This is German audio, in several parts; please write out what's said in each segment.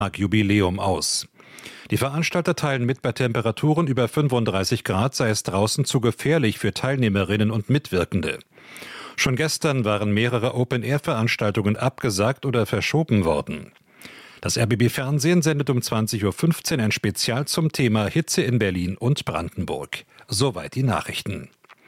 Jubiläum aus. Die Veranstalter teilen mit, bei Temperaturen über 35 Grad sei es draußen zu gefährlich für Teilnehmerinnen und Mitwirkende. Schon gestern waren mehrere Open-Air-Veranstaltungen abgesagt oder verschoben worden. Das RBB-Fernsehen sendet um 20.15 Uhr ein Spezial zum Thema Hitze in Berlin und Brandenburg. Soweit die Nachrichten.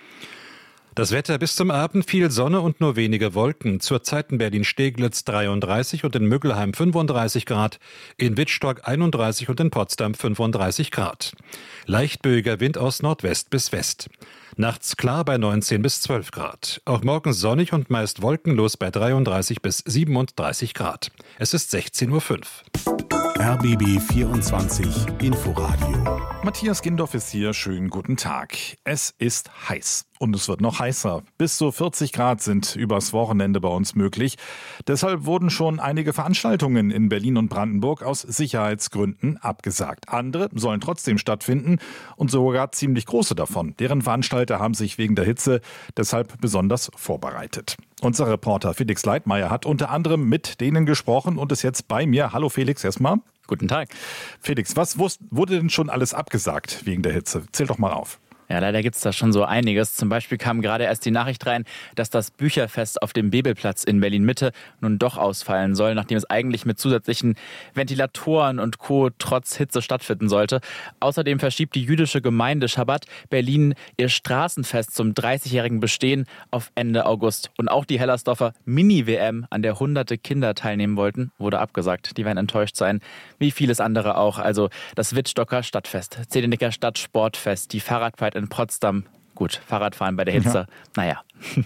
Das Wetter: bis zum Abend viel Sonne und nur wenige Wolken. Zurzeit in Berlin-Steglitz 33 und in Müggelheim 35 Grad, in Wittstock 31 und in Potsdam 35 Grad. Leicht böiger Wind aus Nordwest bis West. Nachts klar bei 19 bis 12 Grad. Auch morgen sonnig und meist wolkenlos bei 33 bis 37 Grad. Es ist 16.05 Uhr. RBB 24 Inforadio. Matthias Gindorf ist hier. Schönen guten Tag. Es ist heiß und es wird noch heißer. Bis zu 40 Grad sind übers Wochenende bei uns möglich. Deshalb wurden schon einige Veranstaltungen in Berlin und Brandenburg aus Sicherheitsgründen abgesagt. Andere sollen trotzdem stattfinden und sogar ziemlich große davon. Deren Veranstalter haben sich wegen der Hitze deshalb besonders vorbereitet. Unser Reporter Felix Leitmeier hat unter anderem mit denen gesprochen und ist jetzt bei mir. Hallo Felix, erstmal. Guten Tag. Felix, was wurde denn schon alles abgesagt wegen der Hitze? Zähl doch mal auf. Ja, leider gibt es da schon so einiges. Zum Beispiel kam gerade erst die Nachricht rein, dass das Bücherfest auf dem Bebelplatz in Berlin-Mitte nun doch ausfallen soll, nachdem es eigentlich mit zusätzlichen Ventilatoren und Co. trotz Hitze stattfinden sollte. Außerdem verschiebt die jüdische Gemeinde Schabbat Berlin ihr Straßenfest zum 30-jährigen Bestehen auf Ende August. Und auch die Hellersdorfer Mini-WM, an der hunderte Kinder teilnehmen wollten, wurde abgesagt. Die werden enttäuscht sein, wie vieles andere auch. Also das Wittstocker Stadtfest, Zedenicker Stadtsportfest, die Fahrradfight in Potsdam. Gut, Fahrradfahren bei der Hitze, ja. Naja.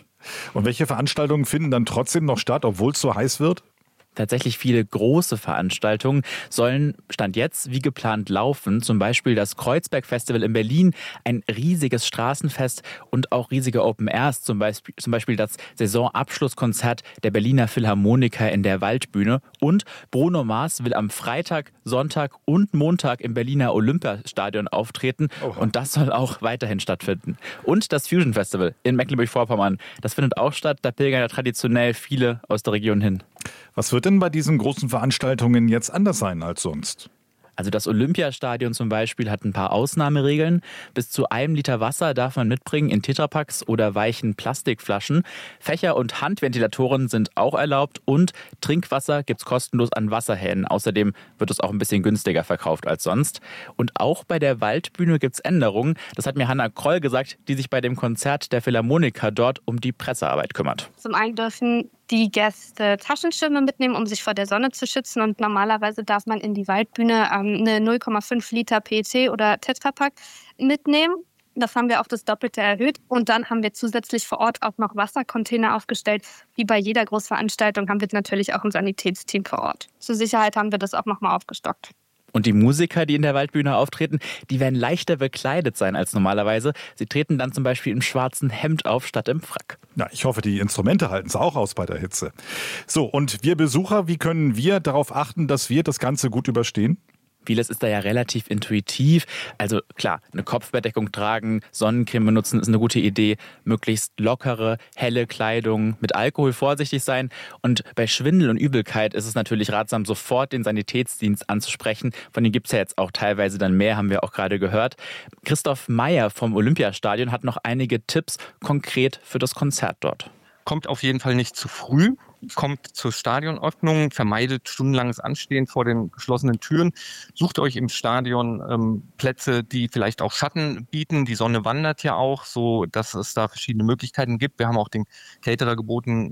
Und welche Veranstaltungen finden dann trotzdem noch statt, obwohl es so heiß wird? Tatsächlich viele große Veranstaltungen sollen Stand jetzt wie geplant laufen. Zum Beispiel das Kreuzberg-Festival in Berlin, ein riesiges Straßenfest und auch riesige Open Airs. Zum Beispiel das Saisonabschlusskonzert der Berliner Philharmoniker in der Waldbühne. Und Bruno Mars will am Freitag, Sonntag und Montag im Berliner Olympiastadion auftreten. Oha. Und das soll auch weiterhin stattfinden. Und das Fusion Festival in Mecklenburg-Vorpommern, das findet auch statt. Da pilgern ja traditionell viele aus der Region hin. Was wird denn bei diesen großen Veranstaltungen jetzt anders sein als sonst? Also das Olympiastadion zum Beispiel hat ein paar Ausnahmeregeln. Bis zu 1 Liter Wasser darf man mitbringen in Tetrapacks oder weichen Plastikflaschen. Fächer- und Handventilatoren sind auch erlaubt und Trinkwasser gibt's kostenlos an Wasserhähnen. Außerdem wird es auch ein bisschen günstiger verkauft als sonst. Und auch bei der Waldbühne gibt's Änderungen. Das hat mir Hanna Kroll gesagt, die sich bei dem Konzert der Philharmoniker dort um die Pressearbeit kümmert. Zum einen dürfen die Taschenschirme mitnehmen, um sich vor der Sonne zu schützen. Und normalerweise darf man in die Waldbühne eine 0,5 Liter PET oder Tetrapack mitnehmen. Das haben wir auf das Doppelte erhöht. Und dann haben wir zusätzlich vor Ort auch noch Wassercontainer aufgestellt. Wie bei jeder Großveranstaltung haben wir natürlich auch ein Sanitätsteam vor Ort. Zur Sicherheit haben wir das auch nochmal aufgestockt. Und die Musiker, die in der Waldbühne auftreten, die werden leichter bekleidet sein als normalerweise. Sie treten dann zum Beispiel im schwarzen Hemd auf statt im Frack. Ja, ich hoffe, die Instrumente halten es auch aus bei der Hitze. So, und wir Besucher, wie können wir darauf achten, dass wir das Ganze gut überstehen? Vieles ist da ja relativ intuitiv. Also klar, eine Kopfbedeckung tragen, Sonnencreme benutzen ist eine gute Idee. Möglichst lockere, helle Kleidung, mit Alkohol vorsichtig sein. Und bei Schwindel und Übelkeit ist es natürlich ratsam, sofort den Sanitätsdienst anzusprechen. Von denen gibt es ja jetzt auch teilweise dann mehr, haben wir auch gerade gehört. Christoph Meyer vom Olympiastadion hat noch einige Tipps konkret für das Konzert dort. Kommt auf jeden Fall nicht zu früh, kommt zur Stadionöffnung, vermeidet stundenlanges Anstehen vor den geschlossenen Türen. Sucht euch im Stadion Plätze, die vielleicht auch Schatten bieten. Die Sonne wandert ja auch, so dass es da verschiedene Möglichkeiten gibt. Wir haben auch den Caterer gebeten,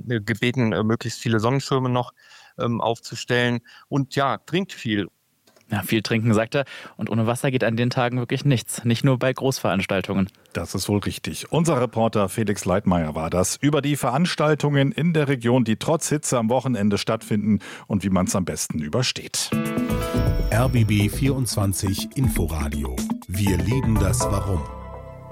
möglichst viele Sonnenschirme noch aufzustellen. Und ja, trinkt viel. Ja, viel trinken, sagt er. Und ohne Wasser geht an den Tagen wirklich nichts. Nicht nur bei Großveranstaltungen. Das ist wohl richtig. Unser Reporter Felix Leitmeier war das über die Veranstaltungen in der Region, die trotz Hitze am Wochenende stattfinden und wie man es am besten übersteht. RBB 24 Inforadio. Wir lieben das Warum.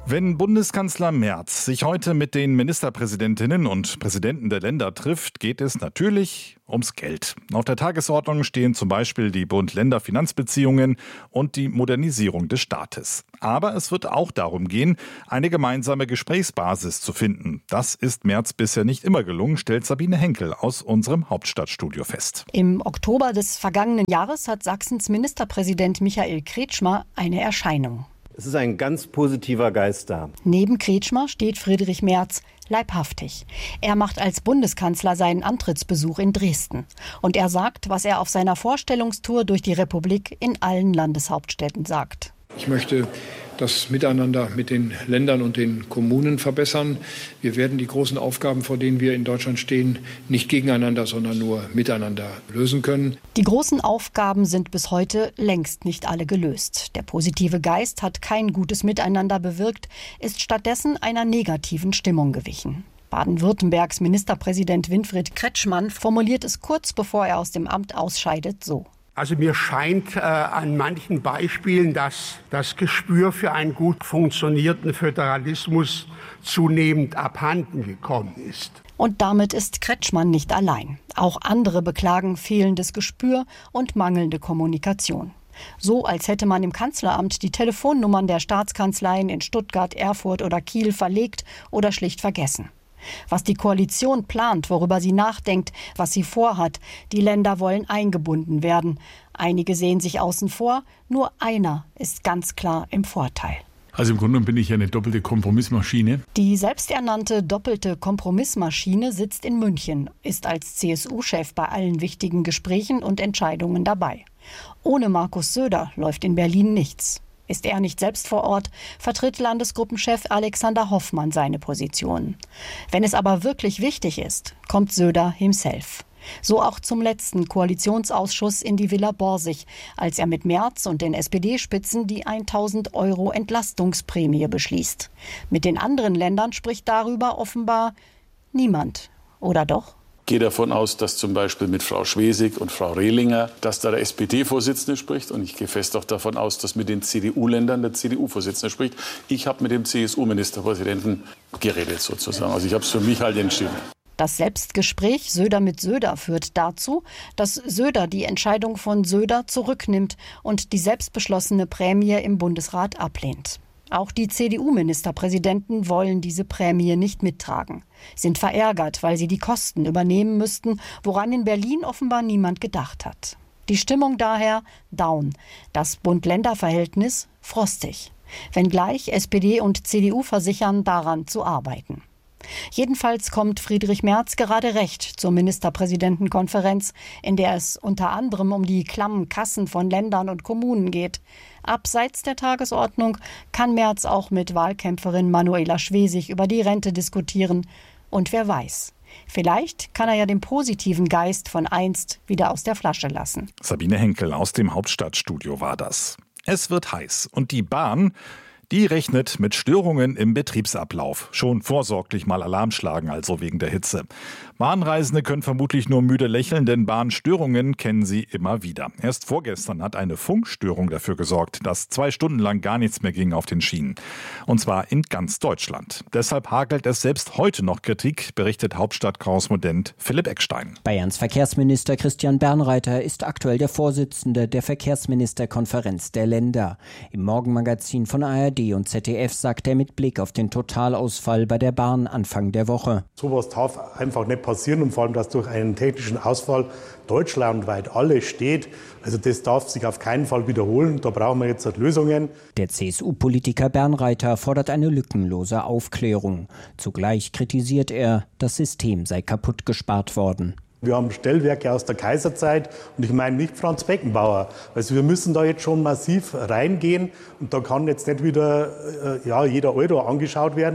Wenn Bundeskanzler Merz sich heute mit den Ministerpräsidentinnen und Präsidenten der Länder trifft, geht es natürlich ums Geld. Auf der Tagesordnung stehen zum Beispiel die Bund-Länder-Finanzbeziehungen und die Modernisierung des Staates. Aber es wird auch darum gehen, eine gemeinsame Gesprächsbasis zu finden. Das ist Merz bisher nicht immer gelungen, stellt Sabine Henkel aus unserem Hauptstadtstudio fest. Im Oktober des vergangenen Jahres hat Sachsens Ministerpräsident Michael Kretschmer eine Erscheinung. Es ist ein ganz positiver Geist da. Neben Kretschmer steht Friedrich Merz, leibhaftig. Er macht als Bundeskanzler seinen Antrittsbesuch in Dresden. Und er sagt, was er auf seiner Vorstellungstour durch die Republik in allen Landeshauptstädten sagt. Ich möchte das Miteinander mit den Ländern und den Kommunen verbessern. Wir werden die großen Aufgaben, vor denen wir in Deutschland stehen, nicht gegeneinander, sondern nur miteinander lösen können. Die großen Aufgaben sind bis heute längst nicht alle gelöst. Der positive Geist hat kein gutes Miteinander bewirkt, ist stattdessen einer negativen Stimmung gewichen. Baden-Württembergs Ministerpräsident Winfried Kretschmann formuliert es kurz bevor er aus dem Amt ausscheidet so. Also mir scheint an manchen Beispielen, dass das Gespür für einen gut funktionierenden Föderalismus zunehmend abhanden gekommen ist. Und damit ist Kretschmann nicht allein. Auch andere beklagen fehlendes Gespür und mangelnde Kommunikation. So, als hätte man im Kanzleramt die Telefonnummern der Staatskanzleien in Stuttgart, Erfurt oder Kiel verlegt oder schlicht vergessen. Was die Koalition plant, worüber sie nachdenkt, was sie vorhat. Die Länder wollen eingebunden werden. Einige sehen sich außen vor, nur einer ist ganz klar im Vorteil. Also im Grunde bin ich ja eine doppelte Kompromissmaschine. Die selbsternannte doppelte Kompromissmaschine sitzt in München, ist als CSU-Chef bei allen wichtigen Gesprächen und Entscheidungen dabei. Ohne Markus Söder läuft in Berlin nichts. Ist er nicht selbst vor Ort, vertritt Landesgruppenchef Alexander Hoffmann seine Position. Wenn es aber wirklich wichtig ist, kommt Söder himself. So auch zum letzten Koalitionsausschuss in die Villa Borsig, als er mit Merz und den SPD-Spitzen die 1.000 € Entlastungsprämie beschließt. Mit den anderen Ländern spricht darüber offenbar niemand. Oder doch? Ich gehe davon aus, dass zum Beispiel mit Frau Schwesig und Frau Rehlinger, dass da der SPD-Vorsitzende spricht. Und ich gehe fest auch davon aus, dass mit den CDU-Ländern der CDU-Vorsitzende spricht. Ich habe mit dem CSU-Ministerpräsidenten geredet sozusagen. Also ich habe es für mich halt entschieden. Das Selbstgespräch Söder mit Söder führt dazu, dass Söder die Entscheidung von Söder zurücknimmt und die selbstbeschlossene Prämie im Bundesrat ablehnt. Auch die CDU-Ministerpräsidenten wollen diese Prämie nicht mittragen, sind verärgert, weil sie die Kosten übernehmen müssten, woran in Berlin offenbar niemand gedacht hat. Die Stimmung daher down, das Bund-Länder-Verhältnis frostig, wenngleich SPD und CDU versichern, daran zu arbeiten. Jedenfalls kommt Friedrich Merz gerade recht zur Ministerpräsidentenkonferenz, in der es unter anderem um die klammen Kassen von Ländern und Kommunen geht. Abseits der Tagesordnung kann Merz auch mit Wahlkämpferin Manuela Schwesig über die Rente diskutieren. Und wer weiß, vielleicht kann er ja den positiven Geist von einst wieder aus der Flasche lassen. Sabine Henkel aus dem Hauptstadtstudio war das. Es wird heiß und die Bahn, die rechnet mit Störungen im Betriebsablauf. Schon vorsorglich mal Alarm schlagen, also wegen der Hitze. Bahnreisende können vermutlich nur müde lächeln, denn Bahnstörungen kennen sie immer wieder. Erst vorgestern hat eine Funkstörung dafür gesorgt, dass 2 Stunden lang gar nichts mehr ging auf den Schienen. Und zwar in ganz Deutschland. Deshalb hagelt es selbst heute noch Kritik, berichtet Hauptstadtkorrespondent Philipp Eckstein. Bayerns Verkehrsminister Christian Bernreiter ist aktuell der Vorsitzende der Verkehrsministerkonferenz der Länder. Im Morgenmagazin von ARD und ZDF sagt er mit Blick auf den Totalausfall bei der Bahn Anfang der Woche. Sowas darf einfach nicht passieren und vor allem, dass durch einen technischen Ausfall deutschlandweit alles steht. Also das darf sich auf keinen Fall wiederholen. Da brauchen wir jetzt Lösungen. Der CSU-Politiker Bernreiter fordert eine lückenlose Aufklärung. Zugleich kritisiert er, das System sei kaputt gespart worden. Wir haben Stellwerke aus der Kaiserzeit und ich meine nicht Franz Beckenbauer. Also wir müssen da jetzt schon massiv reingehen und da kann jetzt nicht wieder jeder Euro angeschaut werden.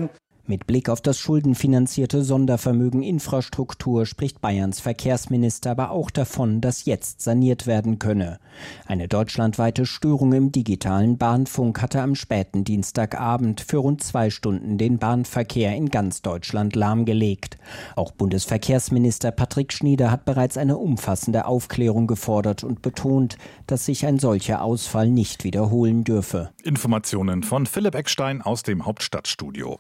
Mit Blick auf das schuldenfinanzierte Sondervermögen Infrastruktur spricht Bayerns Verkehrsminister aber auch davon, dass jetzt saniert werden könne. Eine deutschlandweite Störung im digitalen Bahnfunk hatte am späten Dienstagabend für rund 2 Stunden den Bahnverkehr in ganz Deutschland lahmgelegt. Auch Bundesverkehrsminister Patrick Schnieder hat bereits eine umfassende Aufklärung gefordert und betont, dass sich ein solcher Ausfall nicht wiederholen dürfe. Informationen von Philipp Eckstein aus dem Hauptstadtstudio.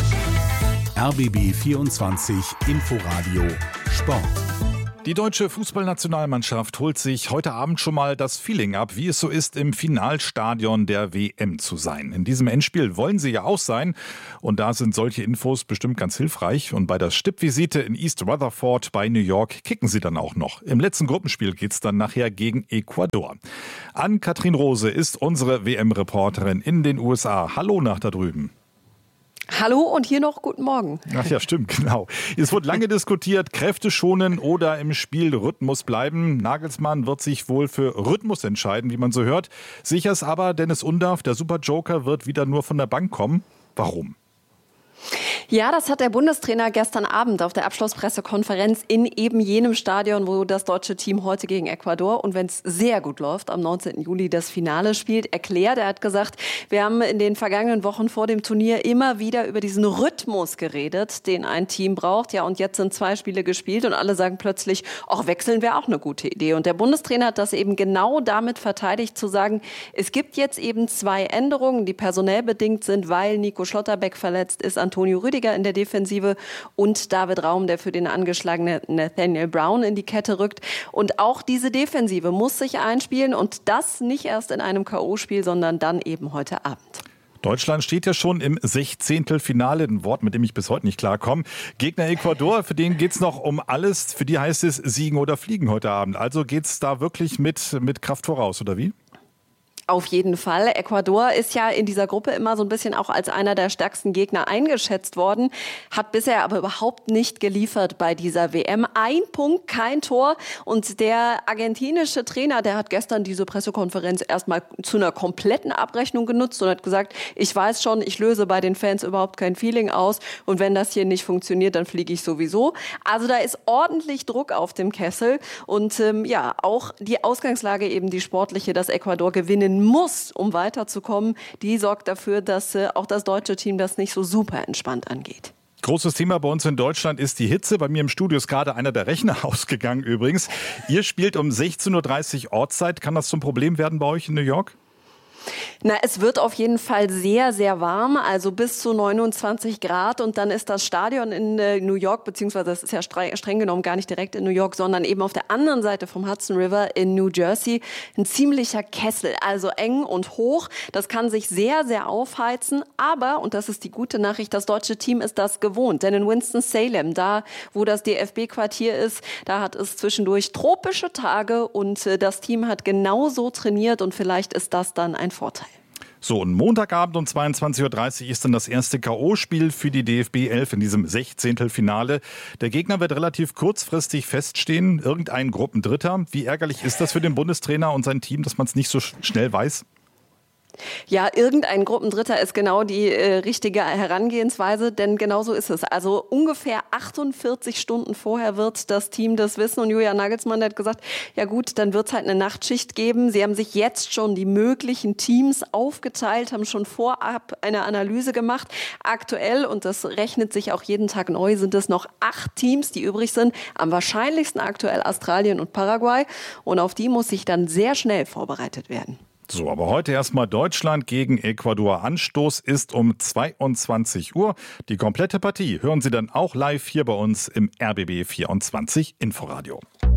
RBB 24 Inforadio Sport. Die deutsche Fußballnationalmannschaft holt sich heute Abend schon mal das Feeling ab, wie es so ist, im Finalstadion der WM zu sein. In diesem Endspiel wollen sie ja auch sein und da sind solche Infos bestimmt ganz hilfreich. Und bei der Stippvisite in East Rutherford bei New York kicken sie dann auch noch. Im letzten Gruppenspiel geht's dann nachher gegen Ecuador. Ann-Kathrin Rose ist unsere WM-Reporterin in den USA. Hallo nach da drüben. Hallo und hier noch guten Morgen. Ach ja, stimmt, genau. Es wurde lange diskutiert, Kräfte schonen oder im Spielrhythmus bleiben. Nagelsmann wird sich wohl für Rhythmus entscheiden, wie man so hört. Sicher ist aber, Dennis Undaff, der Superjoker, wird wieder nur von der Bank kommen. Warum? Ja, das hat der Bundestrainer gestern Abend auf der Abschlusspressekonferenz in eben jenem Stadion, wo das deutsche Team heute gegen Ecuador und wenn es sehr gut läuft, am 19. Juli das Finale spielt, erklärt. Er hat gesagt, wir haben in den vergangenen Wochen vor dem Turnier immer wieder über diesen Rhythmus geredet, den ein Team braucht. Ja, und jetzt sind 2 Spiele gespielt und alle sagen plötzlich, auch wechseln wäre auch eine gute Idee. Und der Bundestrainer hat das eben genau damit verteidigt, zu sagen, es gibt jetzt eben 2 Änderungen, die personell bedingt sind, weil Nico Schlotterbeck verletzt ist, Antonio Rüdiger in der Defensive und David Raum, der für den angeschlagenen Nathaniel Brown in die Kette rückt. Und auch diese Defensive muss sich einspielen und das nicht erst in einem K.O.-Spiel, sondern dann eben heute Abend. Deutschland steht ja schon im 16. Finale, ein Wort, mit dem ich bis heute nicht klarkomme. Gegner Ecuador, für den geht's noch um alles. Für die heißt es siegen oder fliegen heute Abend. Also geht's da wirklich mit Kraft voraus, oder wie? Auf jeden Fall. Ecuador ist ja in dieser Gruppe immer so ein bisschen auch als einer der stärksten Gegner eingeschätzt worden, hat bisher aber überhaupt nicht geliefert bei dieser WM. 1 Punkt, kein Tor. Und der argentinische Trainer, der hat gestern diese Pressekonferenz erstmal zu einer kompletten Abrechnung genutzt und hat gesagt, ich weiß schon, ich löse bei den Fans überhaupt kein Feeling aus und wenn das hier nicht funktioniert, dann fliege ich sowieso. Also da ist ordentlich Druck auf dem Kessel und ja, auch die Ausgangslage eben die sportliche, dass Ecuador gewinnen muss, um weiterzukommen, die sorgt dafür, dass auch das deutsche Team das nicht so super entspannt angeht. Großes Thema bei uns in Deutschland ist die Hitze. Bei mir im Studio ist gerade einer der Rechner ausgegangen übrigens. Ihr spielt um 16:30 Uhr Ortszeit. Kann das zum Problem werden bei euch in New York? Na, es wird auf jeden Fall sehr, sehr warm, also bis zu 29 Grad und dann ist das Stadion in New York, beziehungsweise das ist ja streng genommen gar nicht direkt in New York, sondern eben auf der anderen Seite vom Hudson River in New Jersey ein ziemlicher Kessel, also eng und hoch. Das kann sich sehr, sehr aufheizen, aber, und das ist die gute Nachricht, das deutsche Team ist das gewohnt, denn in Winston-Salem, da wo das DFB-Quartier ist, da hat es zwischendurch tropische Tage und das Team hat genauso trainiert und vielleicht ist das dann ein Vorteil. So, und Montagabend um 22:30 Uhr ist dann das erste K.O.-Spiel für die DFB 11 in diesem 16. Finale. Der Gegner wird relativ kurzfristig feststehen, irgendein Gruppendritter. Wie ärgerlich ist das für den Bundestrainer und sein Team, dass man es nicht so schnell weiß? Ja, irgendein Gruppendritter ist genau die richtige Herangehensweise, denn genau so ist es. Also ungefähr 48 Stunden vorher wird das Team das wissen und Julian Nagelsmann hat gesagt, ja gut, dann wird es halt eine Nachtschicht geben. Sie haben sich jetzt schon die möglichen Teams aufgeteilt, haben schon vorab eine Analyse gemacht. Aktuell, und das rechnet sich auch jeden Tag neu, sind es noch 8 Teams, die übrig sind. Am wahrscheinlichsten aktuell Australien und Paraguay und auf die muss sich dann sehr schnell vorbereitet werden. So, aber heute erstmal Deutschland gegen Ecuador. Anstoß ist um 22 Uhr. Die komplette Partie hören Sie dann auch live hier bei uns im RBB 24 Inforadio.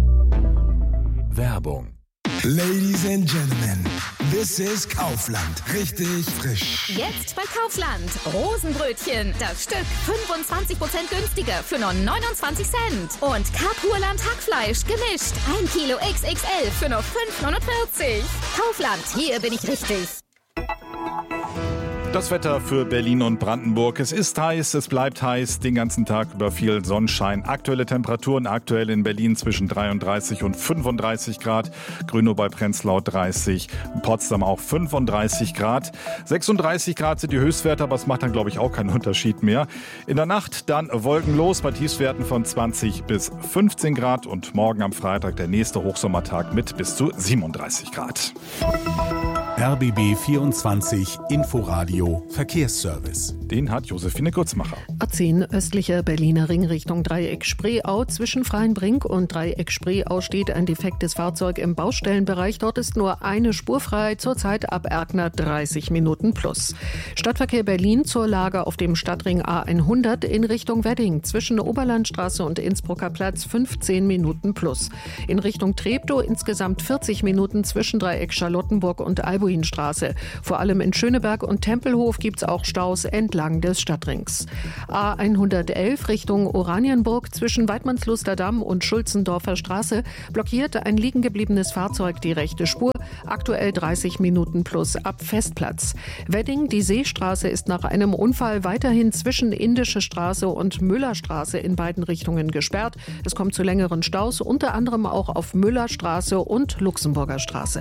Werbung. Ladies and Gentlemen, this is Kaufland. Richtig frisch. Jetzt bei Kaufland. Rosenbrötchen. Das Stück 25% günstiger für nur 29 Cent. Und Kapurland Hackfleisch gemischt. 1 Kilo XXL für nur 5,49. Kaufland, hier bin ich richtig. Das Wetter für Berlin und Brandenburg. Es ist heiß, es bleibt heiß, den ganzen Tag über viel Sonnenschein. Aktuelle Temperaturen aktuell in Berlin zwischen 33 und 35 Grad. Grünow bei Prenzlau 30, Potsdam auch 35 Grad. 36 Grad sind die Höchstwerte, aber es macht dann, glaube ich, auch keinen Unterschied mehr. In der Nacht dann wolkenlos bei Tiefstwerten von 20 bis 15 Grad und morgen am Freitag der nächste Hochsommertag mit bis zu 37 Grad. RBB 24 Inforadio Verkehrsservice. Den hat Josephine Gutzmacher. A10 östlicher Berliner Ring Richtung Dreieck Spreeau. Zwischen Freienbrink und Dreieck Spreeau steht ein defektes Fahrzeug im Baustellenbereich. Dort ist nur eine Spur frei, zurzeit ab Erkner 30 Minuten plus. Stadtverkehr Berlin zur Lage auf dem Stadtring A100 in Richtung Wedding. Zwischen Oberlandstraße und Innsbrucker Platz 15 Minuten plus. In Richtung Treptow insgesamt 40 Minuten zwischen Dreieck Charlottenburg und Albuinstraße. Vor allem in Schöneberg und Tempelhof gibt es auch Staus entlang des Stadtrings. A111 Richtung Oranienburg zwischen Weidmannslusterdamm und Schulzendorfer Straße blockiert ein liegen gebliebenes Fahrzeug die rechte Spur. Aktuell 30 Minuten plus ab Festplatz. Wedding, die Seestraße, ist nach einem Unfall weiterhin zwischen Indische Straße und Müllerstraße in beiden Richtungen gesperrt. Es kommt zu längeren Staus, unter anderem auch auf Müllerstraße und Luxemburger Straße.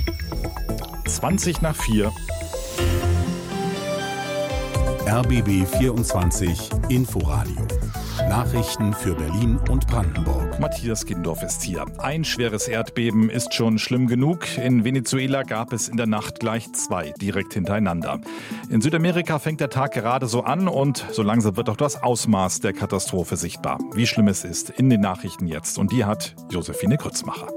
20 nach 4. RBB 24 Inforadio. Nachrichten für Berlin und Brandenburg. Matthias Gindorf ist hier. Ein schweres Erdbeben ist schon schlimm genug. In Venezuela gab es in der Nacht gleich 2 direkt hintereinander. In Südamerika fängt der Tag gerade so an und so langsam wird auch das Ausmaß der Katastrophe sichtbar. Wie schlimm es ist, in den Nachrichten jetzt. Und die hat Josephine Grützmacher.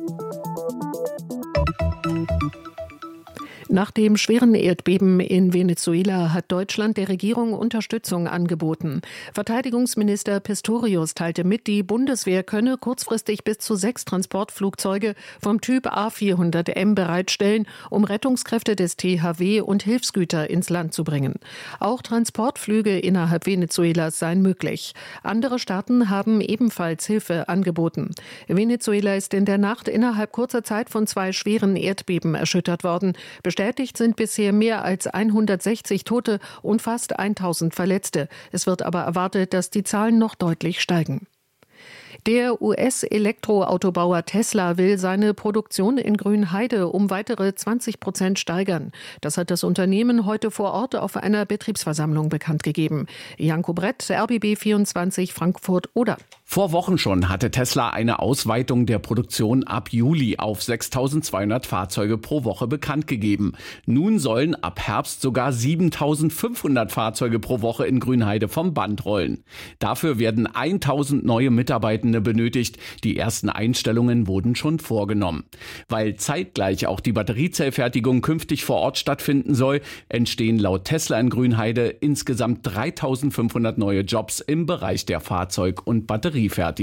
Nach dem schweren Erdbeben in Venezuela hat Deutschland der Regierung Unterstützung angeboten. Verteidigungsminister Pistorius teilte mit, die Bundeswehr könne kurzfristig bis zu 6 Transportflugzeuge vom Typ A400M bereitstellen, um Rettungskräfte des THW und Hilfsgüter ins Land zu bringen. Auch Transportflüge innerhalb Venezuelas seien möglich. Andere Staaten haben ebenfalls Hilfe angeboten. Venezuela ist in der Nacht innerhalb kurzer Zeit von 2 schweren Erdbeben erschüttert worden. Bestätigt sind bisher mehr als 160 Tote und fast 1000 Verletzte. Es wird aber erwartet, dass die Zahlen noch deutlich steigen. Der US-Elektroautobauer Tesla will seine Produktion in Grünheide um weitere 20% steigern. Das hat das Unternehmen heute vor Ort auf einer Betriebsversammlung bekannt gegeben. Janko Brett, RBB 24 Frankfurt-Oder. Vor Wochen schon hatte Tesla eine Ausweitung der Produktion ab Juli auf 6.200 Fahrzeuge pro Woche bekannt gegeben. Nun sollen ab Herbst sogar 7.500 Fahrzeuge pro Woche in Grünheide vom Band rollen. Dafür werden 1.000 neue Mitarbeitende benötigt. Die ersten Einstellungen wurden schon vorgenommen. Weil zeitgleich auch die Batteriezellfertigung künftig vor Ort stattfinden soll, entstehen laut Tesla in Grünheide insgesamt 3.500 neue Jobs im Bereich der Fahrzeug- und Batteriefertigung.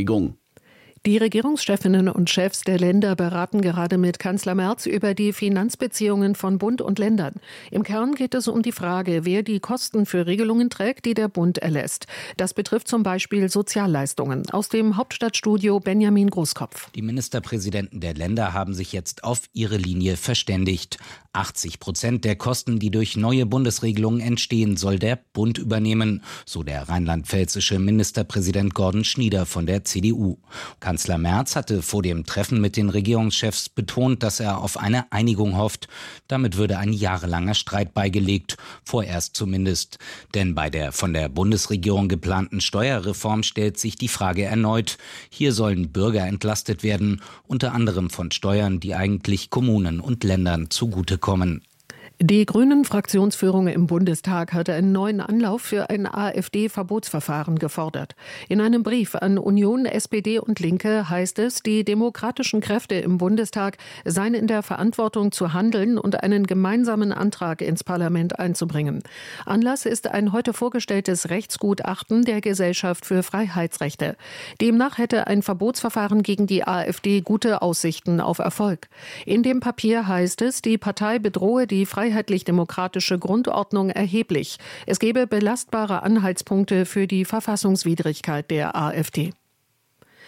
Die Regierungschefinnen und Chefs der Länder beraten gerade mit Kanzler Merz über die Finanzbeziehungen von Bund und Ländern. Im Kern geht es um die Frage, wer die Kosten für Regelungen trägt, die der Bund erlässt. Das betrifft zum Beispiel Sozialleistungen. Aus dem Hauptstadtstudio Benjamin Großkopf. Die Ministerpräsidenten der Länder haben sich jetzt auf ihre Linie verständigt. 80% der Kosten, die durch neue Bundesregelungen entstehen, soll der Bund übernehmen, so der rheinland-pfälzische Ministerpräsident Gordon Schnieder von der CDU. Kanzler Merz hatte vor dem Treffen mit den Regierungschefs betont, dass er auf eine Einigung hofft. Damit würde ein jahrelanger Streit beigelegt, vorerst zumindest. Denn bei der von der Bundesregierung geplanten Steuerreform stellt sich die Frage erneut. Hier sollen Bürger entlastet werden, unter anderem von Steuern, die eigentlich Kommunen und Ländern zugutekommen. Die Grünen-Fraktionsführung im Bundestag hatte einen neuen Anlauf für ein AfD-Verbotsverfahren gefordert. In einem Brief an Union, SPD und Linke heißt es, die demokratischen Kräfte im Bundestag seien in der Verantwortung zu handeln und einen gemeinsamen Antrag ins Parlament einzubringen. Anlass ist ein heute vorgestelltes Rechtsgutachten der Gesellschaft für Freiheitsrechte. Demnach hätte ein Verbotsverfahren gegen die AfD gute Aussichten auf Erfolg. In dem Papier heißt es, die Partei bedrohe die freiheitlich-demokratische Grundordnung erheblich. Es gebe belastbare Anhaltspunkte für die Verfassungswidrigkeit der AfD.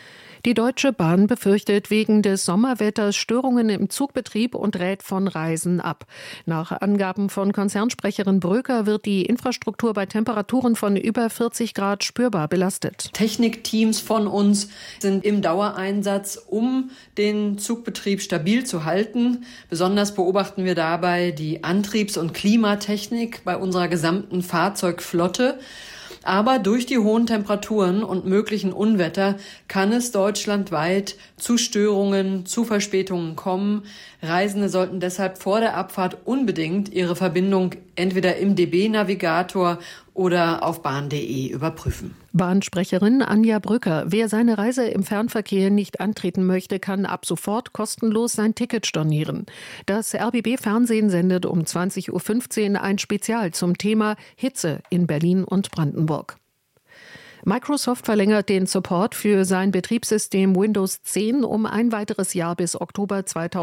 Die Deutsche Bahn befürchtet wegen des Sommerwetters Störungen im Zugbetrieb und rät von Reisen ab. Nach Angaben von Konzernsprecherin Bröker wird die Infrastruktur bei Temperaturen von über 40 Grad spürbar belastet. Technikteams von uns sind im Dauereinsatz, um den Zugbetrieb stabil zu halten. Besonders beobachten wir dabei die Antriebs- und Klimatechnik bei unserer gesamten Fahrzeugflotte. Aber durch die hohen Temperaturen und möglichen Unwetter kann es deutschlandweit zu Störungen, zu Verspätungen kommen. Reisende sollten deshalb vor der Abfahrt unbedingt ihre Verbindung entweder im DB-Navigator oder auf bahn.de überprüfen. Bahnsprecherin Anja Brücker. Wer seine Reise im Fernverkehr nicht antreten möchte, kann ab sofort kostenlos sein Ticket stornieren. Das RBB-Fernsehen sendet um 20.15 Uhr ein Spezial zum Thema Hitze in Berlin und Brandenburg. Microsoft verlängert den Support für sein Betriebssystem Windows 10 um ein weiteres Jahr bis Oktober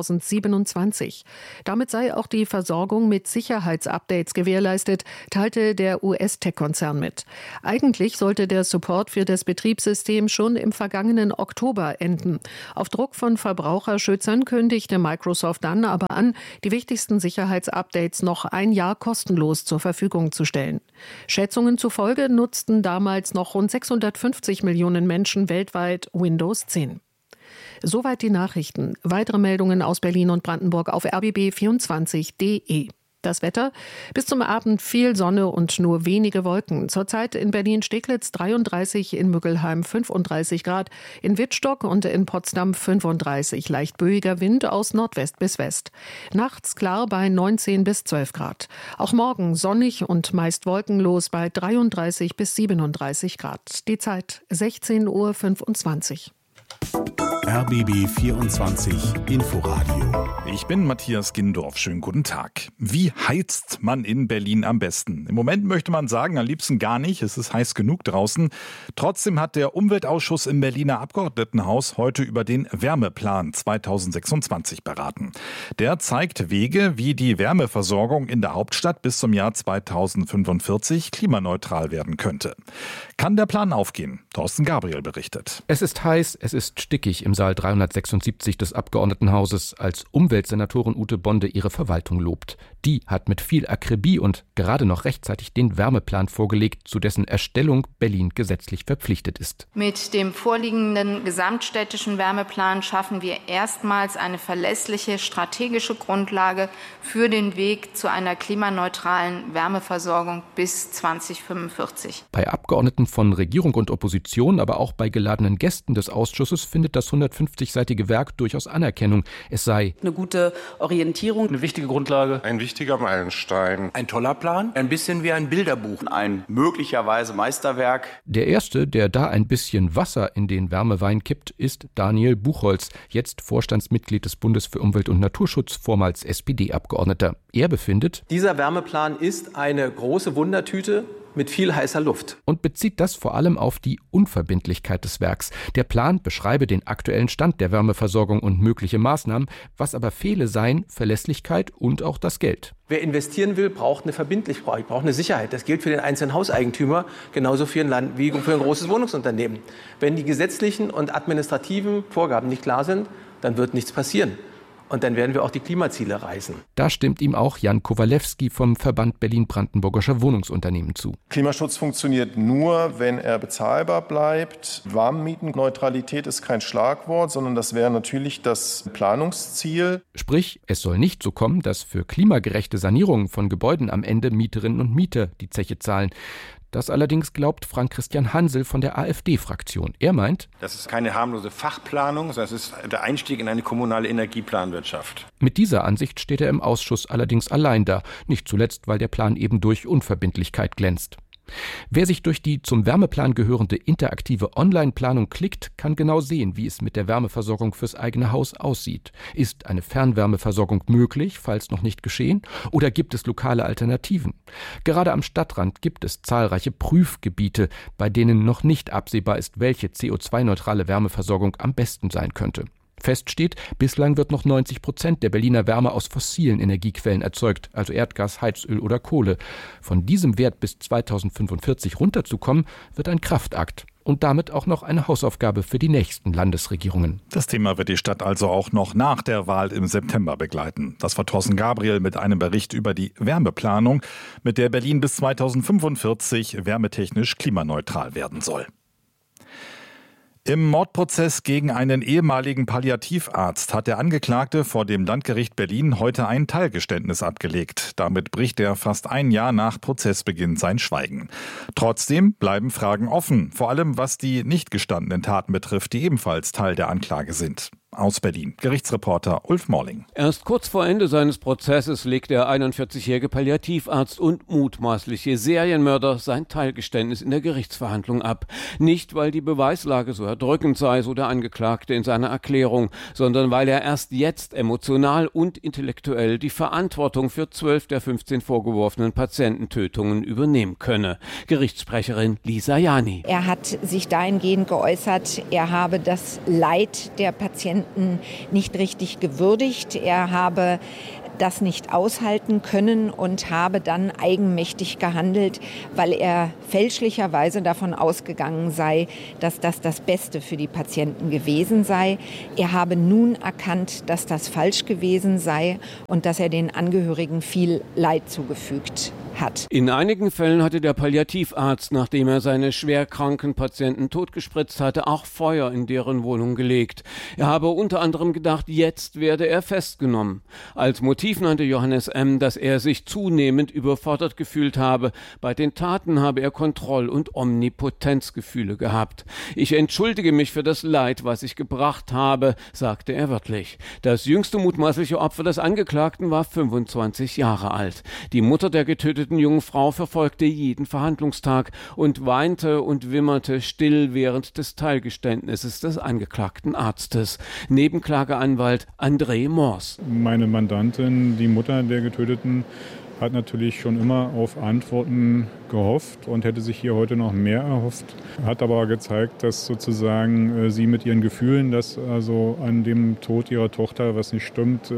2027. Damit sei auch die Versorgung mit Sicherheitsupdates gewährleistet, teilte der US-Tech-Konzern mit. Eigentlich sollte der Support für das Betriebssystem schon im vergangenen Oktober enden. Auf Druck von Verbraucherschützern kündigte Microsoft dann aber an, die wichtigsten Sicherheitsupdates noch ein Jahr kostenlos zur Verfügung zu stellen. Schätzungen zufolge nutzten damals noch rund 650 Millionen Menschen weltweit Windows 10. Soweit die Nachrichten. Weitere Meldungen aus Berlin und Brandenburg auf rbb24.de. Das Wetter: bis zum Abend viel Sonne und nur wenige Wolken. Zurzeit in Berlin-Steglitz 33, in Müggelheim 35 Grad, in Wittstock und in Potsdam 35. Leicht böiger Wind aus Nordwest bis West. Nachts klar bei 19 bis 12 Grad. Auch morgen sonnig und meist wolkenlos bei 33 bis 37 Grad. Die Zeit 16.25 Uhr. RBB 24 Inforadio. Ich bin Matthias Gindorf. Schönen guten Tag. Wie heizt man in Berlin am besten? Im Moment möchte man sagen, am liebsten gar nicht. Es ist heiß genug draußen. Trotzdem hat der Umweltausschuss im Berliner Abgeordnetenhaus heute über den Wärmeplan 2026 beraten. Der zeigt Wege, wie die Wärmeversorgung in der Hauptstadt bis zum Jahr 2045 klimaneutral werden könnte. Kann der Plan aufgehen? Thorsten Gabriel berichtet. Es ist heiß, es ist stickig im Saal 376 des Abgeordnetenhauses, als Umweltsenatorin Ute Bonde ihre Verwaltung lobt. Die hat mit viel Akribie und gerade noch rechtzeitig den Wärmeplan vorgelegt, zu dessen Erstellung Berlin gesetzlich verpflichtet ist. Mit dem vorliegenden gesamtstädtischen Wärmeplan schaffen wir erstmals eine verlässliche strategische Grundlage für den Weg zu einer klimaneutralen Wärmeversorgung bis 2045. Bei Abgeordneten von Regierung und Opposition, aber auch bei geladenen Gästen des Ausschusses findet das 150-seitige Werk durchaus Anerkennung. Es sei eine gute Orientierung, eine wichtige Grundlage, ein wichtiger Meilenstein, ein toller Plan, ein bisschen wie ein Bilderbuch, ein möglicherweise Meisterwerk. Der Erste, der da ein bisschen Wasser in den Wärmewein kippt, ist Daniel Buchholz, jetzt Vorstandsmitglied des Bundes für Umwelt und Naturschutz, vormals SPD-Abgeordneter. Er befindet, dieser Wärmeplan ist eine große Wundertüte mit viel heißer Luft. Und bezieht das vor allem auf die Unverbindlichkeit des Werks. Der Plan beschreibe den aktuellen Stand der Wärmeversorgung und mögliche Maßnahmen. Was aber fehle, seien Verlässlichkeit und auch das Geld. Wer investieren will, braucht eine Verbindlichkeit, braucht eine Sicherheit. Das gilt für den einzelnen Hauseigentümer genauso für ein Land wie für ein großes Wohnungsunternehmen. Wenn die gesetzlichen und administrativen Vorgaben nicht klar sind, dann wird nichts passieren. Und dann werden wir auch die Klimaziele erreichen. Da stimmt ihm auch Jan Kowalewski vom Verband Berlin-Brandenburgischer Wohnungsunternehmen zu. Klimaschutz funktioniert nur, wenn er bezahlbar bleibt. Warmmietenneutralität ist kein Schlagwort, sondern das wäre natürlich das Planungsziel. Sprich, es soll nicht so kommen, dass für klimagerechte Sanierungen von Gebäuden am Ende Mieterinnen und Mieter die Zeche zahlen. Das allerdings glaubt Frank-Christian Hansel von der AfD-Fraktion. Er meint, das ist keine harmlose Fachplanung, sondern es ist der Einstieg in eine kommunale Energieplanwirtschaft. Mit dieser Ansicht steht er im Ausschuss allerdings allein da, nicht zuletzt, weil der Plan eben durch Unverbindlichkeit glänzt. Wer sich durch die zum Wärmeplan gehörende interaktive Online-Planung klickt, kann genau sehen, wie es mit der Wärmeversorgung fürs eigene Haus aussieht. Ist eine Fernwärmeversorgung möglich, falls noch nicht geschehen? Oder gibt es lokale Alternativen? Gerade am Stadtrand gibt es zahlreiche Prüfgebiete, bei denen noch nicht absehbar ist, welche CO2-neutrale Wärmeversorgung am besten sein könnte. Fest steht, bislang wird noch 90% der Berliner Wärme aus fossilen Energiequellen erzeugt, also Erdgas, Heizöl oder Kohle. Von diesem Wert bis 2045 runterzukommen, wird ein Kraftakt. Und damit auch noch eine Hausaufgabe für die nächsten Landesregierungen. Das Thema wird die Stadt also auch noch nach der Wahl im September begleiten. Das war Thorsten Gabriel mit einem Bericht über die Wärmeplanung, mit der Berlin bis 2045 wärmetechnisch klimaneutral werden soll. Im Mordprozess gegen einen ehemaligen Palliativarzt hat der Angeklagte vor dem Landgericht Berlin heute ein Teilgeständnis abgelegt. Damit bricht er fast ein Jahr nach Prozessbeginn sein Schweigen. Trotzdem bleiben Fragen offen, vor allem was die nicht gestandenen Taten betrifft, die ebenfalls Teil der Anklage sind. Aus Berlin, Gerichtsreporter Ulf Morling. Erst kurz vor Ende seines Prozesses legt der 41-jährige Palliativarzt und mutmaßliche Serienmörder sein Teilgeständnis in der Gerichtsverhandlung ab. Nicht, weil die Beweislage so erdrückend sei, so der Angeklagte in seiner Erklärung, sondern weil er erst jetzt emotional und intellektuell die Verantwortung für 12 der 15 vorgeworfenen Patiententötungen übernehmen könne. Gerichtssprecherin Lisa Jani. Er hat sich dahingehend geäußert, er habe das Leid der Patienten nicht richtig gewürdigt. Er habe das nicht aushalten können und habe dann eigenmächtig gehandelt, weil er fälschlicherweise davon ausgegangen sei, dass das Beste für die Patienten gewesen sei. Er habe nun erkannt, dass das falsch gewesen sei und dass er den Angehörigen viel Leid zugefügt hat. In einigen Fällen hatte der Palliativarzt, nachdem er seine schwerkranken Patienten totgespritzt hatte, auch Feuer in deren Wohnung gelegt. Er habe unter anderem gedacht, jetzt werde er festgenommen. Als Motiv nannte Johannes M., dass er sich zunehmend überfordert gefühlt habe. Bei den Taten habe er Kontroll- und Omnipotenzgefühle gehabt. Ich entschuldige mich für das Leid, was ich gebracht habe, sagte er wörtlich. Das jüngste mutmaßliche Opfer des Angeklagten war 25 Jahre alt. Die Mutter der getöteten jungen Frau verfolgte jeden Verhandlungstag und weinte und wimmerte still während des Teilgeständnisses des angeklagten Arztes. Nebenklageanwalt André Mors. Meine Mandantin, die Mutter der Getöteten, hat natürlich schon immer auf Antworten gehofft und hätte sich hier heute noch mehr erhofft. Hat aber gezeigt, dass sozusagen sie mit ihren Gefühlen, dass also an dem Tod ihrer Tochter was nicht stimmt,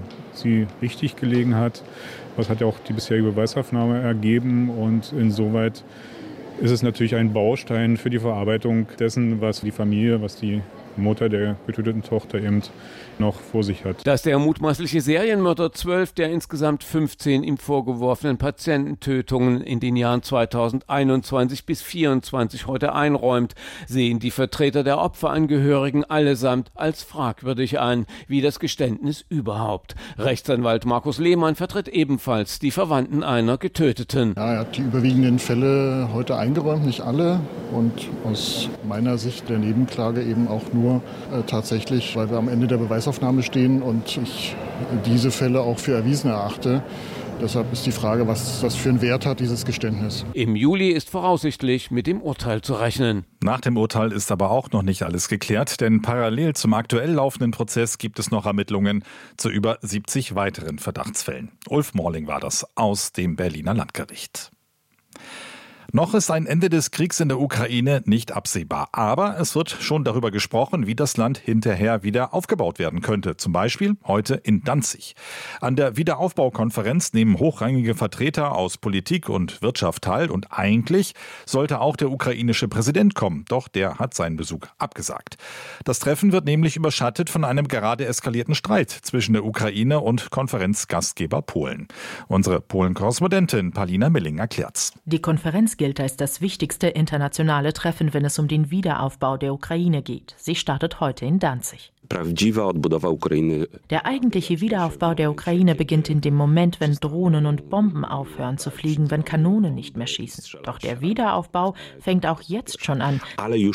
sie richtig gelegen hat. Das hat ja auch die bisherige Beweisaufnahme ergeben und insoweit ist es natürlich ein Baustein für die Verarbeitung dessen, was die Familie, was die Mutter der getöteten Tochter eben noch vor sich hat. Dass der mutmaßliche Serienmörder 12 der insgesamt 15 ihm vorgeworfenen Patiententötungen in den Jahren 2021 bis 2024 heute einräumt, sehen die Vertreter der Opferangehörigen allesamt als fragwürdig an, wie das Geständnis überhaupt. Rechtsanwalt Markus Lehmann vertritt ebenfalls die Verwandten einer Getöteten. Ja, er hat die überwiegenden Fälle heute eingeräumt, nicht alle. Und aus meiner Sicht der Nebenklage eben auch nur tatsächlich, weil wir am Ende der Beweisaufnahme stehen und ich diese Fälle auch für erwiesen erachte. Deshalb ist die Frage, was das für einen Wert hat, dieses Geständnis. Im Juli ist voraussichtlich mit dem Urteil zu rechnen. Nach dem Urteil ist aber auch noch nicht alles geklärt, denn parallel zum aktuell laufenden Prozess gibt es noch Ermittlungen zu über 70 weiteren Verdachtsfällen. Ulf Morling war das aus dem Berliner Landgericht. Noch ist ein Ende des Kriegs in der Ukraine nicht absehbar. Aber es wird schon darüber gesprochen, wie das Land hinterher wieder aufgebaut werden könnte. Zum Beispiel heute in Danzig. An der Wiederaufbaukonferenz nehmen hochrangige Vertreter aus Politik und Wirtschaft teil. Und eigentlich sollte auch der ukrainische Präsident kommen. Doch der hat seinen Besuch abgesagt. Das Treffen wird nämlich überschattet von einem gerade eskalierten Streit zwischen der Ukraine und Konferenzgastgeber Polen. Unsere Polen-Korrespondentin Palina Milling erklärt's. Die Konferenz gilt als das wichtigste internationale Treffen, wenn es um den Wiederaufbau der Ukraine geht. Sie startet heute in Danzig. Der eigentliche Wiederaufbau der Ukraine beginnt in dem Moment, wenn Drohnen und Bomben aufhören zu fliegen, wenn Kanonen nicht mehr schießen. Doch der Wiederaufbau fängt auch jetzt schon an,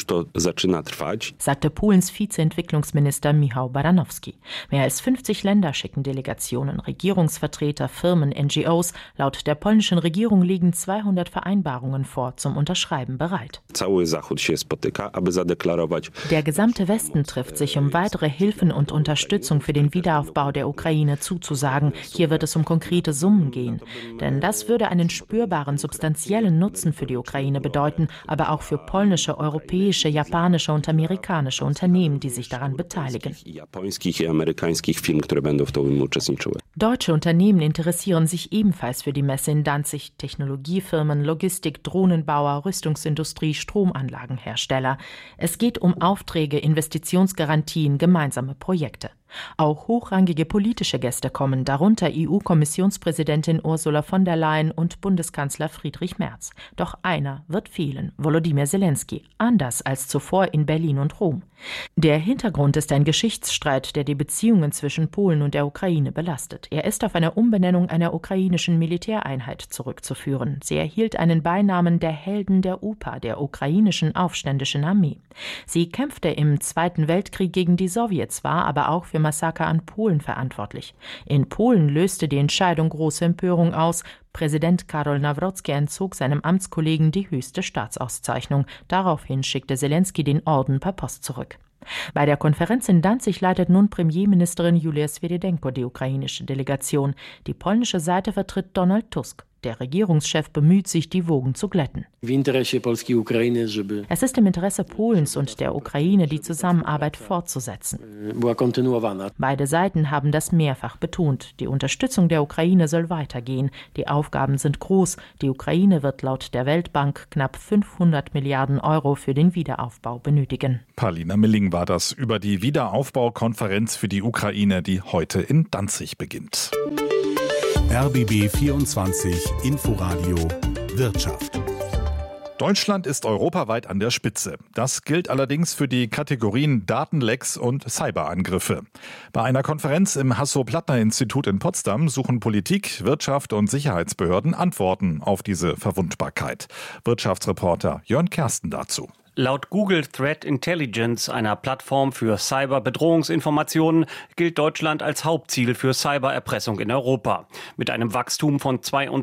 sagte Polens Vizeentwicklungsminister Michał Baranowski. Mehr als 50 Länder schicken Delegationen, Regierungsvertreter, Firmen, NGOs. Laut der polnischen Regierung liegen 200 Vereinbarungen vor, zum Unterschreiben bereit. Der gesamte Westen trifft sich, um weitere weitere Hilfen und Unterstützung für den Wiederaufbau der Ukraine zuzusagen. Hier wird es um konkrete Summen gehen. Denn das würde einen spürbaren, substanziellen Nutzen für die Ukraine bedeuten, aber auch für polnische, europäische, japanische und amerikanische Unternehmen, die sich daran beteiligen. Deutsche Unternehmen interessieren sich ebenfalls für die Messe in Danzig. Technologiefirmen, Logistik, Drohnenbauer, Rüstungsindustrie, Stromanlagenhersteller. Es geht um Aufträge, Investitionsgarantien, gemeinsame Projekte. Auch hochrangige politische Gäste kommen, darunter EU-Kommissionspräsidentin Ursula von der Leyen und Bundeskanzler Friedrich Merz. Doch einer wird fehlen, Volodymyr Zelensky, anders als zuvor in Berlin und Rom. Der Hintergrund ist ein Geschichtsstreit, der die Beziehungen zwischen Polen und der Ukraine belastet. Er ist auf eine Umbenennung einer ukrainischen Militäreinheit zurückzuführen. Sie erhielt einen Beinamen der Helden der UPA, der ukrainischen aufständischen Armee. Sie kämpfte im Zweiten Weltkrieg gegen die Sowjets, war aber auch für Massaker an Polen verantwortlich. In Polen löste die Entscheidung große Empörung aus. Präsident Karol Nawrocki entzog seinem Amtskollegen die höchste Staatsauszeichnung. Daraufhin schickte Zelensky den Orden per Post zurück. Bei der Konferenz in Danzig leitet nun Premierministerin Julia Swirydenko die ukrainische Delegation. Die polnische Seite vertritt Donald Tusk. Der Regierungschef bemüht sich, die Wogen zu glätten. Es ist im Interesse Polens und der Ukraine, die Zusammenarbeit fortzusetzen. Beide Seiten haben das mehrfach betont. Die Unterstützung der Ukraine soll weitergehen. Die Aufgaben sind groß. Die Ukraine wird laut der Weltbank knapp 500 Milliarden Euro für den Wiederaufbau benötigen. Paulina Milling war das über die Wiederaufbaukonferenz für die Ukraine, die heute in Danzig beginnt. RBB 24 Inforadio Wirtschaft. Deutschland ist europaweit an der Spitze. Das gilt allerdings für die Kategorien Datenlecks und Cyberangriffe. Bei einer Konferenz im Hasso-Plattner-Institut in Potsdam suchen Politik, Wirtschaft und Sicherheitsbehörden Antworten auf diese Verwundbarkeit. Wirtschaftsreporter Jörn Kersten dazu. Laut Google Threat Intelligence, einer Plattform für Cyberbedrohungsinformationen, gilt Deutschland als Hauptziel für Cybererpressung in Europa. Mit einem Wachstum von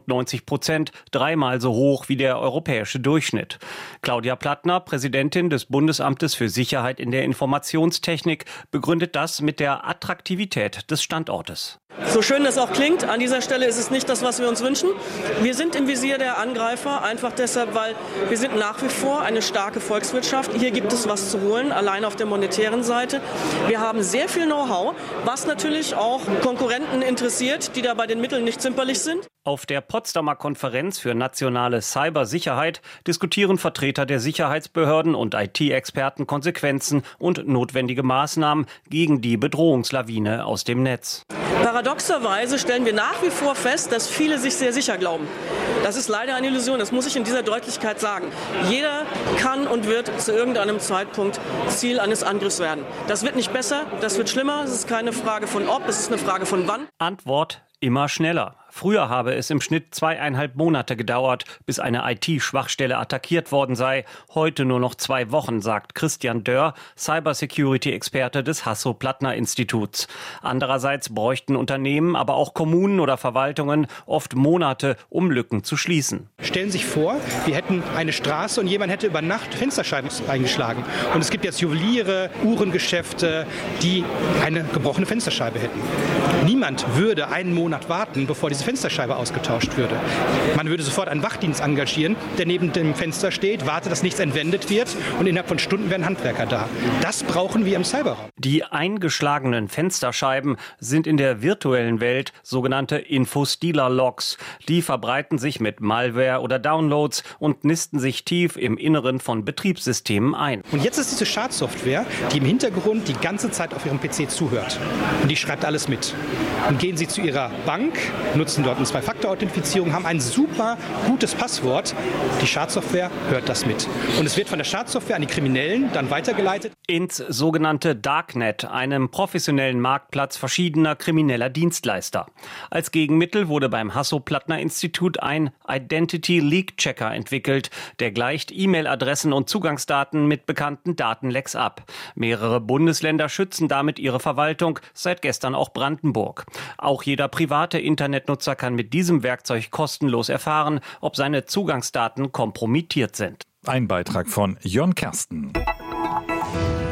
92%, dreimal so hoch wie der europäische Durchschnitt. Claudia Plattner, Präsidentin des Bundesamtes für Sicherheit in der Informationstechnik, begründet das mit der Attraktivität des Standortes. So schön das auch klingt, an dieser Stelle ist es nicht das, was wir uns wünschen. Wir sind im Visier der Angreifer, einfach deshalb, weil wir sind nach wie vor eine starke Volkswirtschaft. Hier gibt es was zu holen, allein auf der monetären Seite. Wir haben sehr viel Know-how, was natürlich auch Konkurrenten interessiert, die da bei den Mitteln nicht zimperlich sind. Auf der Potsdamer Konferenz für nationale Cybersicherheit diskutieren Vertreter der Sicherheitsbehörden und IT-Experten Konsequenzen und notwendige Maßnahmen gegen die Bedrohungslawine aus dem Netz. Paradoxerweise stellen wir nach wie vor fest, dass viele sich sehr sicher glauben. Das ist leider eine Illusion, das muss ich in dieser Deutlichkeit sagen. Jeder kann und wird zu irgendeinem Zeitpunkt Ziel eines Angriffs werden. Das wird nicht besser, das wird schlimmer. Es ist keine Frage von ob, es ist eine Frage von wann. Antwort: immer schneller. Früher habe es im Schnitt 2,5 Monate gedauert, bis eine IT-Schwachstelle attackiert worden sei. Heute nur noch 2 Wochen, sagt Christian Dörr, Cybersecurity-Experte des Hasso-Plattner-Instituts. Andererseits bräuchten Unternehmen, aber auch Kommunen oder Verwaltungen oft Monate, um Lücken zu schließen. Stellen Sie sich vor, wir hätten eine Straße und jemand hätte über Nacht Fensterscheiben eingeschlagen. Und es gibt jetzt Juweliere, Uhrengeschäfte, die eine gebrochene Fensterscheibe hätten. Niemand würde einen Monat warten, bevor diese Fensterscheibe ausgetauscht würde. Man würde sofort einen Wachdienst engagieren, der neben dem Fenster steht, wartet, dass nichts entwendet wird und innerhalb von Stunden wären Handwerker da. Das brauchen wir im Cyberraum. Die eingeschlagenen Fensterscheiben sind in der virtuellen Welt sogenannte Infostealer-Logs. Die verbreiten sich mit Malware oder Downloads und nisten sich tief im Inneren von Betriebssystemen ein. Und jetzt ist diese Schadsoftware, die im Hintergrund die ganze Zeit auf Ihrem PC zuhört. Und die schreibt alles mit. Und gehen Sie zu Ihrer Bank, nutzen dort eine 2-Faktor-Authentifizierung, haben ein super gutes Passwort. Die Schadsoftware hört das mit. Und es wird von der Schadsoftware an die Kriminellen dann weitergeleitet. Ins sogenannte Darknet, einem professionellen Marktplatz verschiedener krimineller Dienstleister. Als Gegenmittel wurde beim Hasso-Plattner-Institut ein Identity-Leak-Checker entwickelt. Der gleicht E-Mail-Adressen und Zugangsdaten mit bekannten Datenlecks ab. Mehrere Bundesländer schützen damit ihre Verwaltung, seit gestern auch Brandenburg. Auch jeder private Internetnutzer kann mit diesem Werkzeug kostenlos erfahren, ob seine Zugangsdaten kompromittiert sind. Ein Beitrag von Jörn Kersten.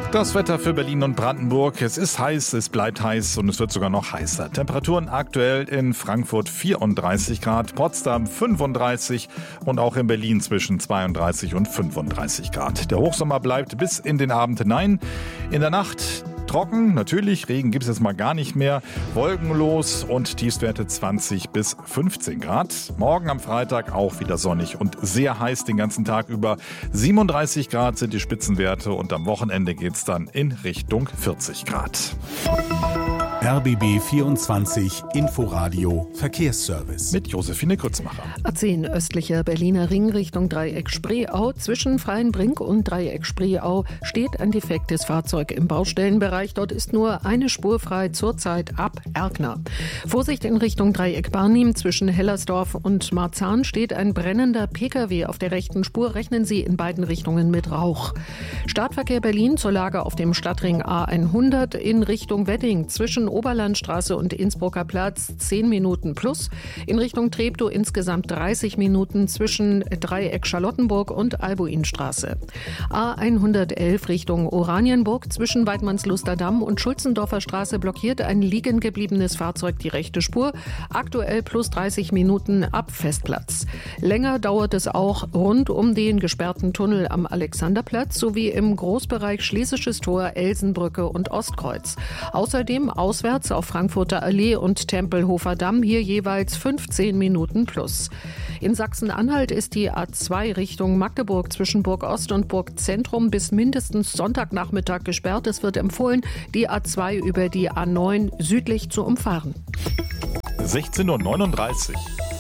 Das Wetter für Berlin und Brandenburg. Es ist heiß, es bleibt heiß und es wird sogar noch heißer. Temperaturen aktuell in Frankfurt 34 Grad, Potsdam 35 und auch in Berlin zwischen 32 und 35 Grad. Der Hochsommer bleibt bis in den Abend hinein. In der Nacht trocken, natürlich, Regen gibt es jetzt mal gar nicht mehr, wolkenlos und Tiefstwerte 20 bis 15 Grad. Morgen am Freitag auch wieder sonnig und sehr heiß den ganzen Tag über. 37 Grad sind die Spitzenwerte und am Wochenende geht es dann in Richtung 40 Grad. RBB 24 Inforadio Verkehrsservice. Mit Josephine Grützmacher. A10 östlicher Berliner Ring Richtung Dreieck Spreeau. Zwischen Freienbrink und Dreieck Spreeau steht ein defektes Fahrzeug im Baustellenbereich. Dort ist nur eine Spur frei, zurzeit ab Erkner. Vorsicht in Richtung Dreieck Barnim. Zwischen Hellersdorf und Marzahn steht ein brennender Pkw auf der rechten Spur. Rechnen Sie in beiden Richtungen mit Rauch. Startverkehr Berlin zur Lage auf dem Stadtring A100 in Richtung Wedding. Zwischen Oberlandstraße und Innsbrucker Platz 10 Minuten plus. In Richtung Treptow insgesamt 30 Minuten zwischen Dreieck Charlottenburg und Albuinstraße. A111 Richtung Oranienburg zwischen Weidmannslusterdamm und Schulzendorfer Straße blockiert ein liegen gebliebenes Fahrzeug die rechte Spur. Aktuell plus 30 Minuten ab Festplatz. Länger dauert es auch rund um den gesperrten Tunnel am Alexanderplatz sowie im Großbereich Schlesisches Tor, Elsenbrücke und Ostkreuz. Außerdem auswärts auf Frankfurter Allee und Tempelhofer Damm hier jeweils 15 Minuten plus. In Sachsen-Anhalt ist die A2 Richtung Magdeburg zwischen Burg Ost und Burg Zentrum bis mindestens Sonntagnachmittag gesperrt. Es wird empfohlen, die A2 über die A9 südlich zu umfahren. 16:39 Uhr.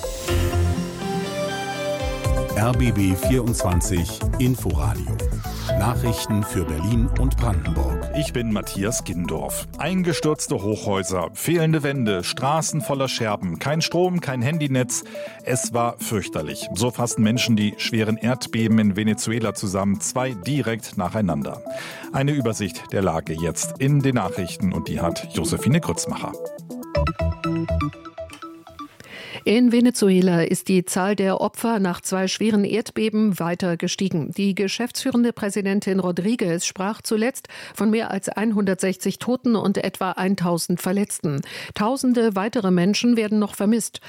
RBB 24 Inforadio. Nachrichten für Berlin und Brandenburg. Ich bin Matthias Gindorf. Eingestürzte Hochhäuser, fehlende Wände, Straßen voller Scherben, kein Strom, kein Handynetz. Es war fürchterlich. So fassten Menschen die schweren Erdbeben in Venezuela zusammen, 2 direkt nacheinander. Eine Übersicht der Lage jetzt in den Nachrichten und die hat Josephine Grützmacher. In Venezuela ist die Zahl der Opfer nach 2 schweren Erdbeben weiter gestiegen. Die geschäftsführende Präsidentin Rodriguez sprach zuletzt von mehr als 160 Toten und etwa 1000 Verletzten. Tausende weitere Menschen werden noch vermisst.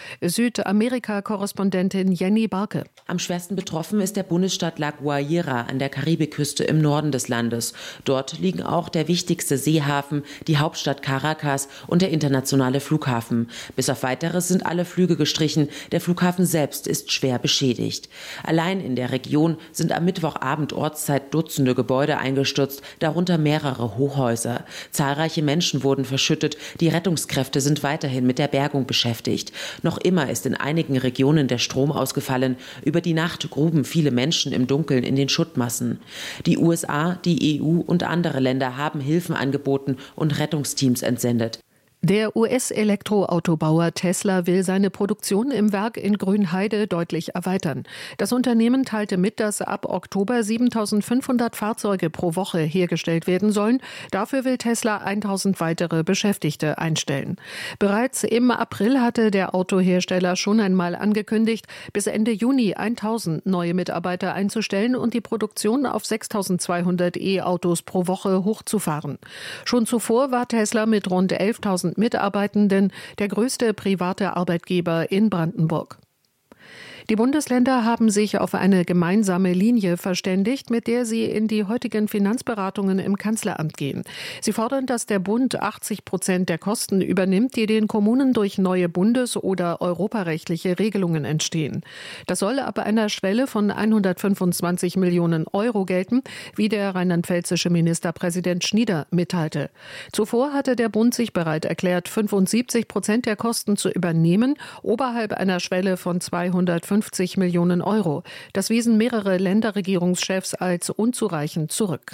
Südamerika-Korrespondentin Jenny Barke. Am schwersten betroffen ist der Bundesstaat La Guaira an der Karibikküste im Norden des Landes. Dort liegen auch der wichtigste Seehafen, die Hauptstadt Caracas und der internationale Flughafen. Bis auf Weiteres sind alle Flüge gestrichen. Der Flughafen selbst ist schwer beschädigt. Allein in der Region sind am Mittwochabend Ortszeit Dutzende Gebäude eingestürzt, darunter mehrere Hochhäuser. Zahlreiche Menschen wurden verschüttet. Die Rettungskräfte sind weiterhin mit der Bergung beschäftigt. Noch immer ist in einigen Regionen der Strom ausgefallen. Über die Nacht gruben viele Menschen im Dunkeln in den Schuttmassen. Die USA, die EU und andere Länder haben Hilfen angeboten und Rettungsteams entsendet. Der US-Elektroautobauer Tesla will seine Produktion im Werk in Grünheide deutlich erweitern. Das Unternehmen teilte mit, dass ab Oktober 7.500 Fahrzeuge pro Woche hergestellt werden sollen. Dafür will Tesla 1.000 weitere Beschäftigte einstellen. Bereits im April hatte der Autohersteller schon einmal angekündigt, bis Ende Juni 1.000 neue Mitarbeiter einzustellen und die Produktion auf 6.200 E-Autos pro Woche hochzufahren. Schon zuvor war Tesla mit rund 11.000 Mitarbeitenden der größte private Arbeitgeber in Brandenburg. Die Bundesländer haben sich auf eine gemeinsame Linie verständigt, mit der sie in die heutigen Finanzberatungen im Kanzleramt gehen. Sie fordern, dass der Bund 80% der Kosten übernimmt, die den Kommunen durch neue bundes- oder europarechtliche Regelungen entstehen. Das soll ab einer Schwelle von 125 Millionen Euro gelten, wie der rheinland-pfälzische Ministerpräsident Schnieder mitteilte. Zuvor hatte der Bund sich bereit erklärt, 75% der Kosten zu übernehmen, oberhalb einer Schwelle von 250 Millionen Euro. Das wiesen mehrere Länderregierungschefs als unzureichend zurück.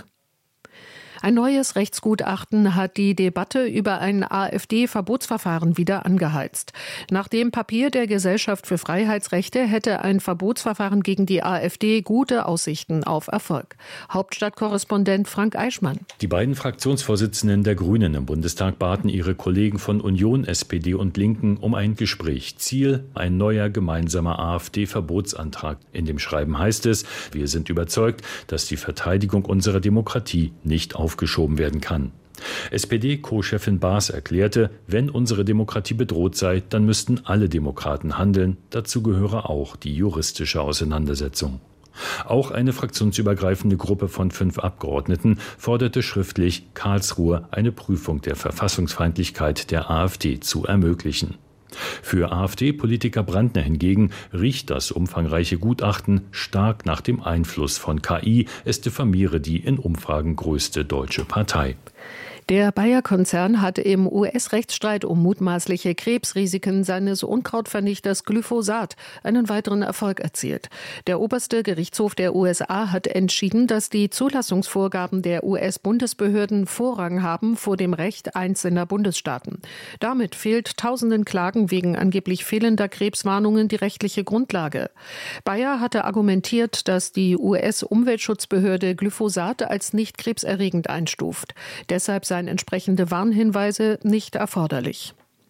Ein neues Rechtsgutachten hat die Debatte über ein AfD-Verbotsverfahren wieder angeheizt. Nach dem Papier der Gesellschaft für Freiheitsrechte hätte ein Verbotsverfahren gegen die AfD gute Aussichten auf Erfolg. Hauptstadtkorrespondent Frank Eichmann. Die beiden Fraktionsvorsitzenden der Grünen im Bundestag baten ihre Kollegen von Union, SPD und Linken um ein Gespräch. Ziel: ein neuer gemeinsamer AfD-Verbotsantrag. In dem Schreiben heißt es: Wir sind überzeugt, dass die Verteidigung unserer Demokratie nicht aufgeschoben werden kann. SPD-Co-Chefin Baas erklärte, wenn unsere Demokratie bedroht sei, dann müssten alle Demokraten handeln. Dazu gehöre auch die juristische Auseinandersetzung. Auch eine fraktionsübergreifende Gruppe von 5 Abgeordneten forderte schriftlich, Karlsruhe eine Prüfung der Verfassungsfeindlichkeit der AfD zu ermöglichen. Für AfD-Politiker Brandner hingegen riecht das umfangreiche Gutachten stark nach dem Einfluss von KI. Es diffamiere die in Umfragen größte deutsche Partei. Der Bayer-Konzern hat im US-Rechtsstreit um mutmaßliche Krebsrisiken seines Unkrautvernichters Glyphosat einen weiteren Erfolg erzielt. Der oberste Gerichtshof der USA hat entschieden, dass die Zulassungsvorgaben der US-Bundesbehörden Vorrang haben vor dem Recht einzelner Bundesstaaten. Damit fehlt tausenden Klagen wegen angeblich fehlender Krebswarnungen die rechtliche Grundlage. Bayer hatte argumentiert, dass die US-Umweltschutzbehörde Glyphosat als nicht krebserregend einstuft. Deshalb seien entsprechende Warnhinweise nicht erforderlich.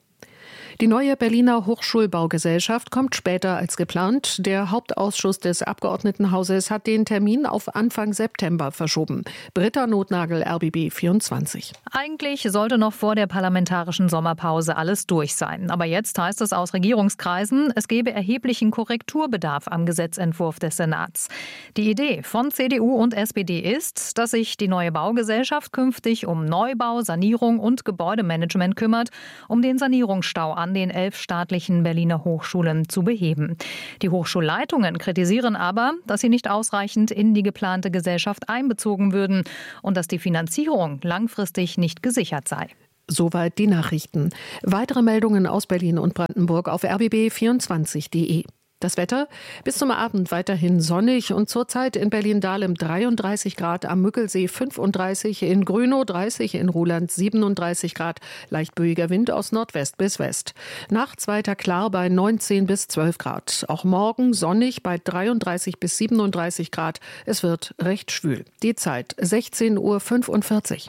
Die neue Berliner Hochschulbaugesellschaft kommt später als geplant. Der Hauptausschuss des Abgeordnetenhauses hat den Termin auf Anfang September verschoben. Britta Notnagel, RBB 24. Eigentlich sollte noch vor der parlamentarischen Sommerpause alles durch sein. Aber jetzt heißt es aus Regierungskreisen, es gebe erheblichen Korrekturbedarf am Gesetzentwurf des Senats. Die Idee von CDU und SPD ist, dass sich die neue Baugesellschaft künftig um Neubau, Sanierung und Gebäudemanagement kümmert, um den Sanierungsstau an den 11 staatlichen Berliner Hochschulen zu beheben. Die Hochschulleitungen kritisieren aber, dass sie nicht ausreichend in die geplante Gesellschaft einbezogen würden und dass die Finanzierung langfristig nicht gesichert sei. Soweit die Nachrichten. Weitere Meldungen aus Berlin und Brandenburg auf rbb24.de. Das Wetter: bis zum Abend weiterhin sonnig und zurzeit in Berlin-Dahlem 33 Grad, am Müggelsee 35, in Grünow 30, in Ruhland 37 Grad, leicht böiger Wind aus Nordwest bis West. Nachts weiter klar bei 19 bis 12 Grad. Auch morgen sonnig bei 33 bis 37 Grad. Es wird recht schwül. Die Zeit 16:45 Uhr.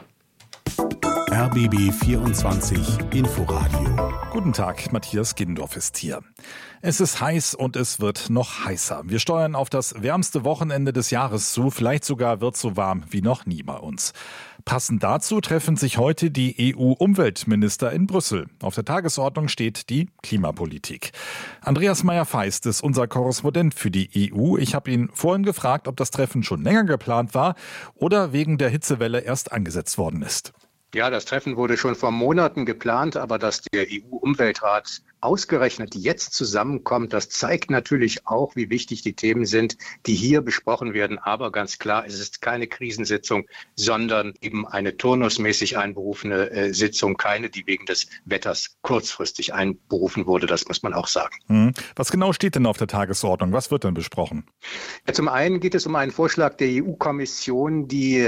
RBB 24 Inforadio. Guten Tag, Matthias Gindorf ist hier. Es ist heiß und es wird noch heißer. Wir steuern auf das wärmste Wochenende des Jahres zu. Vielleicht sogar wird es so warm wie noch nie bei uns. Passend dazu treffen sich heute die EU-Umweltminister in Brüssel. Auf der Tagesordnung steht die Klimapolitik. Andreas Meyer-Feist ist unser Korrespondent für die EU. Ich habe ihn vorhin gefragt, ob das Treffen schon länger geplant war oder wegen der Hitzewelle erst angesetzt worden ist. Ja, das Treffen wurde schon vor Monaten geplant, aber dass der EU-Umweltrat ausgerechnet jetzt zusammenkommt, das zeigt natürlich auch, wie wichtig die Themen sind, die hier besprochen werden. Aber ganz klar, es ist keine Krisensitzung, sondern eben eine turnusmäßig einberufene Sitzung, keine, die wegen des Wetters kurzfristig einberufen wurde. Das muss man auch sagen. Was genau steht denn auf der Tagesordnung? Was wird denn besprochen? Ja, zum einen geht es um einen Vorschlag der EU-Kommission, die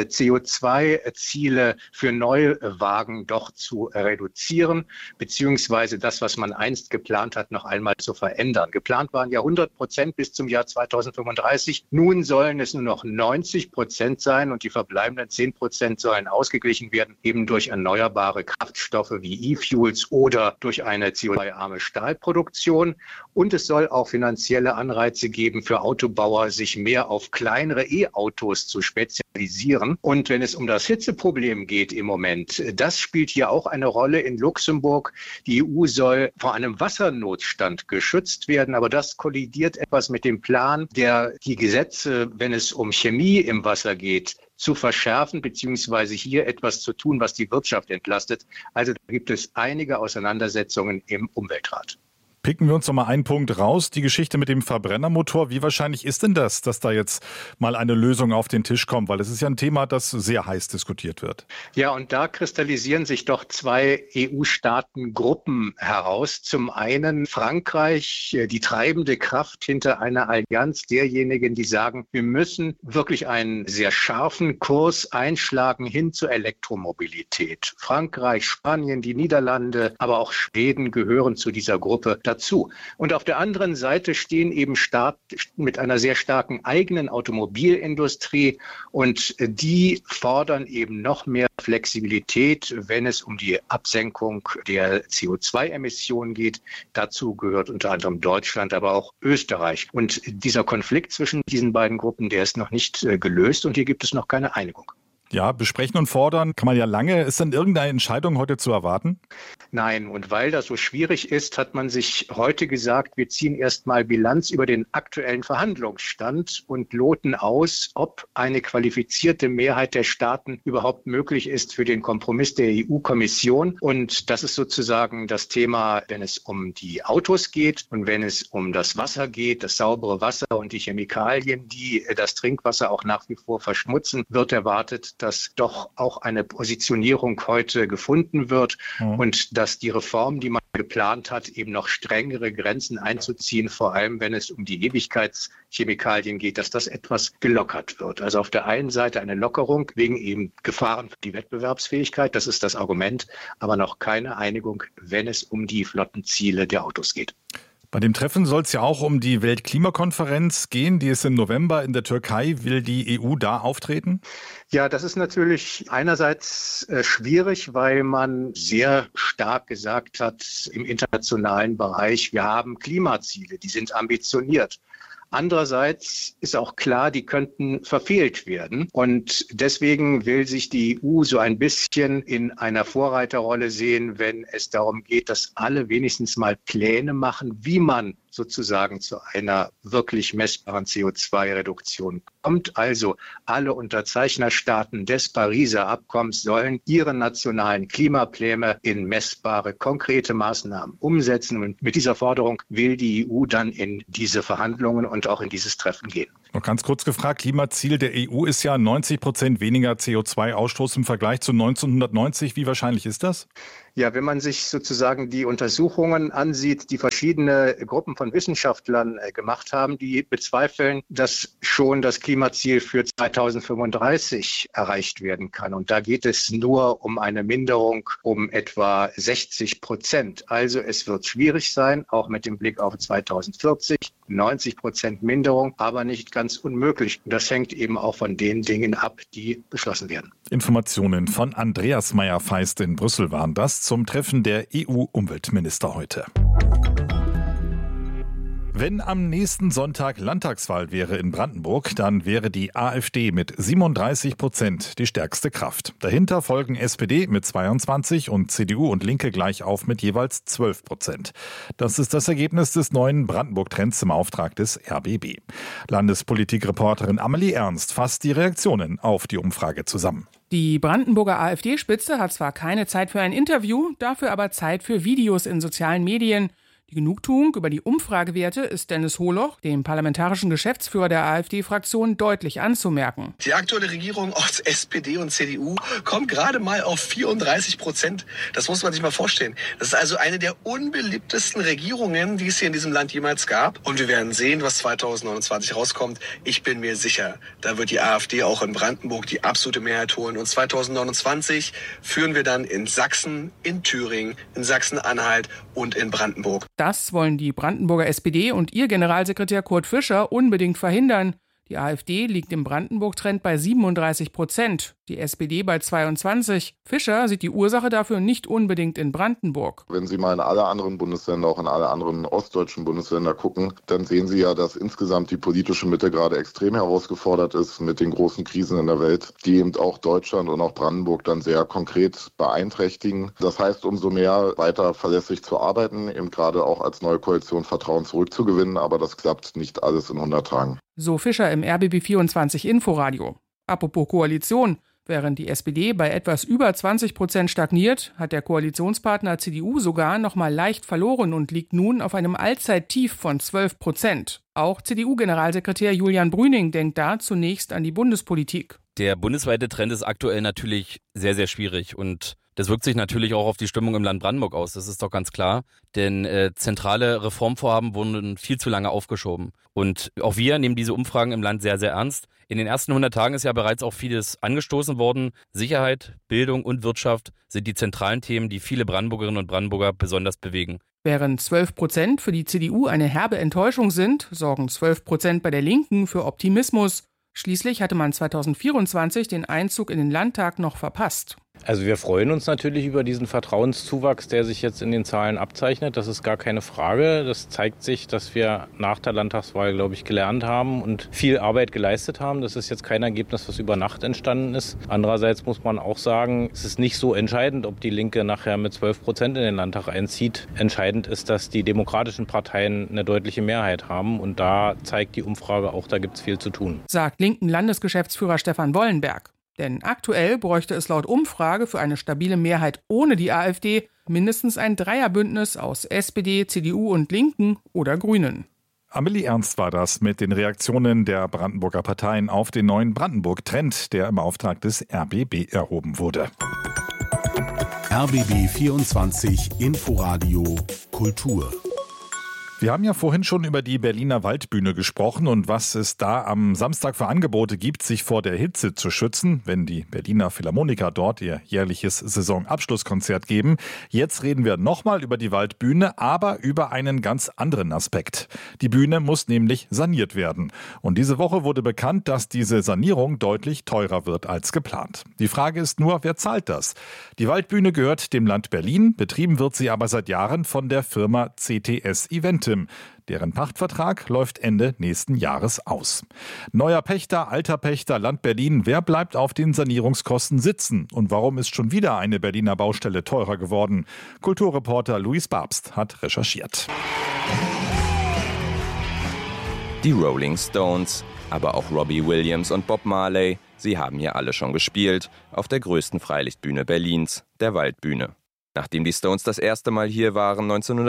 CO2-Ziele für Neuwagen doch zu reduzieren, beziehungsweise das, was man einst geplant hat, noch einmal zu verändern. Geplant waren ja 100% bis zum Jahr 2035. Nun sollen es nur noch 90% sein und die verbleibenden 10% sollen ausgeglichen werden, eben durch erneuerbare Kraftstoffe wie E-Fuels oder durch eine CO2-arme Stahlproduktion. Und es soll auch finanzielle Anreize geben für Autobauer, sich mehr auf kleinere E-Autos zu spezialisieren. Und wenn es um das Hitzeproblem geht im Moment, das spielt hier auch eine Rolle in Luxemburg. Die EU soll vor einem Wassernotstand geschützt werden, aber das kollidiert etwas mit dem Plan, der die Gesetze, wenn es um Chemie im Wasser geht, zu verschärfen, beziehungsweise hier etwas zu tun, was die Wirtschaft entlastet. Also da gibt es einige Auseinandersetzungen im Umweltrat. Picken wir uns noch mal einen Punkt raus, die Geschichte mit dem Verbrennermotor. Wie wahrscheinlich ist denn das, dass da jetzt mal eine Lösung auf den Tisch kommt? Weil es ist ja ein Thema, das sehr heiß diskutiert wird. Ja, und da kristallisieren sich doch zwei EU-Staatengruppen heraus. Zum einen Frankreich, die treibende Kraft hinter einer Allianz derjenigen, die sagen, wir müssen wirklich einen sehr scharfen Kurs einschlagen hin zur Elektromobilität. Frankreich, Spanien, die Niederlande, aber auch Schweden gehören zu dieser Gruppe dazu. Und auf der anderen Seite stehen eben Staaten mit einer sehr starken eigenen Automobilindustrie und die fordern eben noch mehr Flexibilität, wenn es um die Absenkung der CO2-Emissionen geht. Dazu gehört unter anderem Deutschland, aber auch Österreich. Und dieser Konflikt zwischen diesen beiden Gruppen, der ist noch nicht gelöst und hier gibt es noch keine Einigung. Ja, besprechen und fordern kann man ja lange. Ist denn irgendeine Entscheidung heute zu erwarten? Nein, und weil das so schwierig ist, hat man sich heute gesagt, wir ziehen erstmal Bilanz über den aktuellen Verhandlungsstand und loten aus, ob eine qualifizierte Mehrheit der Staaten überhaupt möglich ist für den Kompromiss der EU-Kommission. Und das ist sozusagen das Thema, wenn es um die Autos geht und wenn es um das Wasser geht, das saubere Wasser und die Chemikalien, die das Trinkwasser auch nach wie vor verschmutzen, wird erwartet, dass doch auch eine Positionierung heute gefunden wird und dass die Reform, die man geplant hat, eben noch strengere Grenzen einzuziehen, vor allem wenn es um die Ewigkeitschemikalien geht, dass das etwas gelockert wird. Also auf der einen Seite eine Lockerung wegen eben Gefahren für die Wettbewerbsfähigkeit, das ist das Argument, aber noch keine Einigung, wenn es um die Flottenziele der Autos geht. Bei dem Treffen soll es ja auch um die Weltklimakonferenz gehen, die ist im November in der Türkei. Will die EU da auftreten? Ja, das ist natürlich einerseits schwierig, weil man sehr stark gesagt hat im internationalen Bereich, wir haben Klimaziele, die sind ambitioniert. Andererseits ist auch klar, die könnten verfehlt werden. Und deswegen will sich die EU so ein bisschen in einer Vorreiterrolle sehen, wenn es darum geht, dass alle wenigstens mal Pläne machen, wie man sozusagen zu einer wirklich messbaren CO2-Reduktion kommt. Also alle Unterzeichnerstaaten des Pariser Abkommens sollen ihre nationalen Klimapläne in messbare, konkrete Maßnahmen umsetzen. Und mit dieser Forderung will die EU dann in diese Verhandlungen und auch in dieses Treffen gehen. Noch ganz kurz gefragt, Klimaziel der EU ist ja 90% weniger CO2-Ausstoß im Vergleich zu 1990. Wie wahrscheinlich ist das? Ja, wenn man sich sozusagen die Untersuchungen ansieht, die verschiedene Gruppen von Wissenschaftlern gemacht haben, die bezweifeln, dass schon das Klimaziel für 2035 erreicht werden kann. Und da geht es nur um eine Minderung um etwa 60%. Also es wird schwierig sein, auch mit dem Blick auf 2040, 90% Minderung, aber nicht ganz unmöglich. Und das hängt eben auch von den Dingen ab, die beschlossen werden. Informationen von Andreas Meyer-Feist in Brüssel waren das zum Treffen der EU-Umweltminister heute. Wenn am nächsten Sonntag Landtagswahl wäre in Brandenburg, dann wäre die AfD mit 37% die stärkste Kraft. Dahinter folgen SPD mit 22% und CDU und Linke gleich auf mit jeweils 12%. Das ist das Ergebnis des neuen Brandenburg-Trends im Auftrag des RBB. Landespolitikreporterin Amelie Ernst fasst die Reaktionen auf die Umfrage zusammen. Die Brandenburger AfD-Spitze hat zwar keine Zeit für ein Interview, dafür aber Zeit für Videos in sozialen Medien. Die Genugtuung über die Umfragewerte ist Dennis Holoch, dem parlamentarischen Geschäftsführer der AfD-Fraktion, deutlich anzumerken. Die aktuelle Regierung aus SPD und CDU kommt gerade mal auf 34%. Das muss man sich mal vorstellen. Das ist also eine der unbeliebtesten Regierungen, die es hier in diesem Land jemals gab. Und wir werden sehen, was 2029 rauskommt. Ich bin mir sicher, da wird die AfD auch in Brandenburg die absolute Mehrheit holen. Und 2029 führen wir dann in Sachsen, in Thüringen, in Sachsen-Anhalt und in Brandenburg. Das wollen die Brandenburger SPD und ihr Generalsekretär Kurt Fischer unbedingt verhindern. Die AfD liegt im Brandenburg-Trend bei 37%, die SPD bei 22%. Fischer sieht die Ursache dafür nicht unbedingt in Brandenburg. Wenn Sie mal in alle anderen Bundesländer, auch in alle anderen ostdeutschen Bundesländer gucken, dann sehen Sie ja, dass insgesamt die politische Mitte gerade extrem herausgefordert ist mit den großen Krisen in der Welt, die eben auch Deutschland und auch Brandenburg dann sehr konkret beeinträchtigen. Das heißt, umso mehr weiter verlässlich zu arbeiten, eben gerade auch als neue Koalition Vertrauen zurückzugewinnen, aber das klappt nicht alles in 100 Tagen. So Fischer im RBB24 Inforadio. Apropos Koalition. Während die SPD bei etwas über 20% stagniert, hat der Koalitionspartner CDU sogar noch mal leicht verloren und liegt nun auf einem Allzeittief von 12%. Auch CDU-Generalsekretär Julian Brüning denkt da zunächst an die Bundespolitik. Der bundesweite Trend ist aktuell natürlich sehr, sehr schwierig und das wirkt sich natürlich auch auf die Stimmung im Land Brandenburg aus, das ist doch ganz klar. Denn zentrale Reformvorhaben wurden viel zu lange aufgeschoben. Und auch wir nehmen diese Umfragen im Land sehr, sehr ernst. In den ersten 100 Tagen ist ja bereits auch vieles angestoßen worden. Sicherheit, Bildung und Wirtschaft sind die zentralen Themen, die viele Brandenburgerinnen und Brandenburger besonders bewegen. Während 12% für die CDU eine herbe Enttäuschung sind, sorgen 12% bei der Linken für Optimismus. Schließlich hatte man 2024 den Einzug in den Landtag noch verpasst. Also wir freuen uns natürlich über diesen Vertrauenszuwachs, der sich jetzt in den Zahlen abzeichnet. Das ist gar keine Frage. Das zeigt sich, dass wir nach der Landtagswahl, glaube ich, gelernt haben und viel Arbeit geleistet haben. Das ist jetzt kein Ergebnis, was über Nacht entstanden ist. Andererseits muss man auch sagen, es ist nicht so entscheidend, ob die Linke nachher mit 12% in den Landtag einzieht. Entscheidend ist, dass die demokratischen Parteien eine deutliche Mehrheit haben. Und da zeigt die Umfrage auch, da gibt es viel zu tun. Sagt linken Landesgeschäftsführer Stefan Wollenberg. Denn aktuell bräuchte es laut Umfrage für eine stabile Mehrheit ohne die AfD mindestens ein Dreierbündnis aus SPD, CDU und Linken oder Grünen. Amelie Ernst war das mit den Reaktionen der Brandenburger Parteien auf den neuen Brandenburg-Trend, der im Auftrag des RBB erhoben wurde. RBB 24 Inforadio Kultur. Wir haben ja vorhin schon über die Berliner Waldbühne gesprochen und was es da am Samstag für Angebote gibt, sich vor der Hitze zu schützen, wenn die Berliner Philharmoniker dort ihr jährliches Saisonabschlusskonzert geben. Jetzt reden wir nochmal über die Waldbühne, aber über einen ganz anderen Aspekt. Die Bühne muss nämlich saniert werden. Und diese Woche wurde bekannt, dass diese Sanierung deutlich teurer wird als geplant. Die Frage ist nur, wer zahlt das? Die Waldbühne gehört dem Land Berlin, betrieben wird sie aber seit Jahren von der Firma CTS Eventim. Deren Pachtvertrag läuft Ende nächsten Jahres aus. Neuer Pächter, alter Pächter, Land Berlin, wer bleibt auf den Sanierungskosten sitzen? Und warum ist schon wieder eine Berliner Baustelle teurer geworden? Kulturreporter Luis Babst hat recherchiert. Die Rolling Stones, aber auch Robbie Williams und Bob Marley, sie haben hier alle schon gespielt, auf der größten Freilichtbühne Berlins, der Waldbühne. Nachdem die Stones das erste Mal hier waren,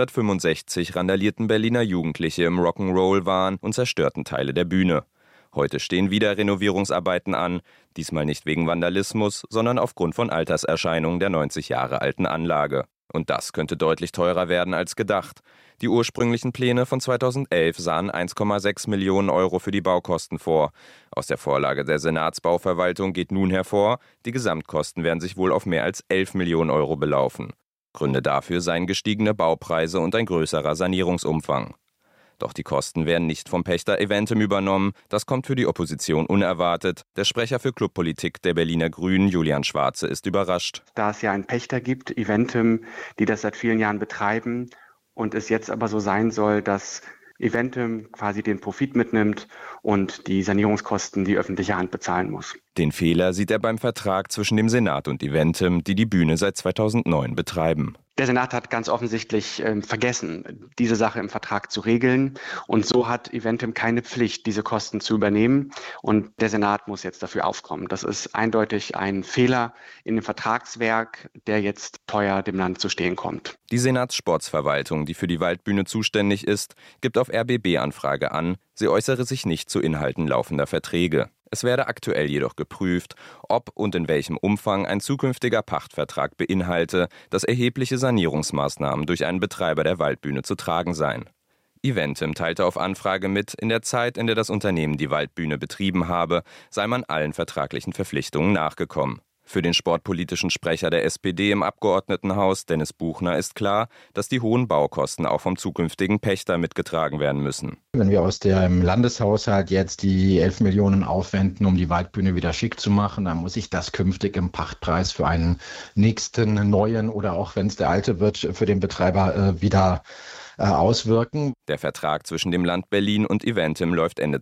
1965, randalierten Berliner Jugendliche im Rock'n'Roll-Wahn und zerstörten Teile der Bühne. Heute stehen wieder Renovierungsarbeiten an, diesmal nicht wegen Vandalismus, sondern aufgrund von Alterserscheinungen der 90 Jahre alten Anlage. Und das könnte deutlich teurer werden als gedacht. Die ursprünglichen Pläne von 2011 sahen 1,6 Millionen Euro für die Baukosten vor. Aus der Vorlage der Senatsbauverwaltung geht nun hervor, die Gesamtkosten werden sich wohl auf mehr als 11 Millionen Euro belaufen. Gründe dafür seien gestiegene Baupreise und ein größerer Sanierungsumfang. Doch die Kosten werden nicht vom Pächter Eventim übernommen. Das kommt für die Opposition unerwartet. Der Sprecher für Clubpolitik der Berliner Grünen, Julian Schwarze, ist überrascht. Da es ja einen Pächter gibt, Eventim, die das seit vielen Jahren betreiben und es jetzt aber so sein soll, dass Eventim quasi den Profit mitnimmt und die Sanierungskosten die öffentliche Hand bezahlen muss. Den Fehler sieht er beim Vertrag zwischen dem Senat und Eventim, die die Bühne seit 2009 betreiben. Der Senat hat ganz offensichtlich vergessen, diese Sache im Vertrag zu regeln. Und so hat Eventim keine Pflicht, diese Kosten zu übernehmen. Und der Senat muss jetzt dafür aufkommen. Das ist eindeutig ein Fehler in dem Vertragswerk, der jetzt teuer dem Land zu stehen kommt. Die Senatssportsverwaltung, die für die Waldbühne zuständig ist, gibt auf RBB-Anfrage an, sie äußere sich nicht zu Inhalten laufender Verträge. Es werde aktuell jedoch geprüft, ob und in welchem Umfang ein zukünftiger Pachtvertrag beinhalte, dass erhebliche Sanierungsmaßnahmen durch einen Betreiber der Waldbühne zu tragen seien. Eventim teilte auf Anfrage mit, in der Zeit, in der das Unternehmen die Waldbühne betrieben habe, sei man allen vertraglichen Verpflichtungen nachgekommen. Für den sportpolitischen Sprecher der SPD im Abgeordnetenhaus, Dennis Buchner, ist klar, dass die hohen Baukosten auch vom zukünftigen Pächter mitgetragen werden müssen. Wenn wir aus dem Landeshaushalt jetzt die 11 Millionen aufwenden, um die Waldbühne wieder schick zu machen, dann muss ich das künftig im Pachtpreis für einen nächsten neuen oder auch wenn es der alte wird, für den Betreiber wieder auswirken. Der Vertrag zwischen dem Land Berlin und Eventim läuft Ende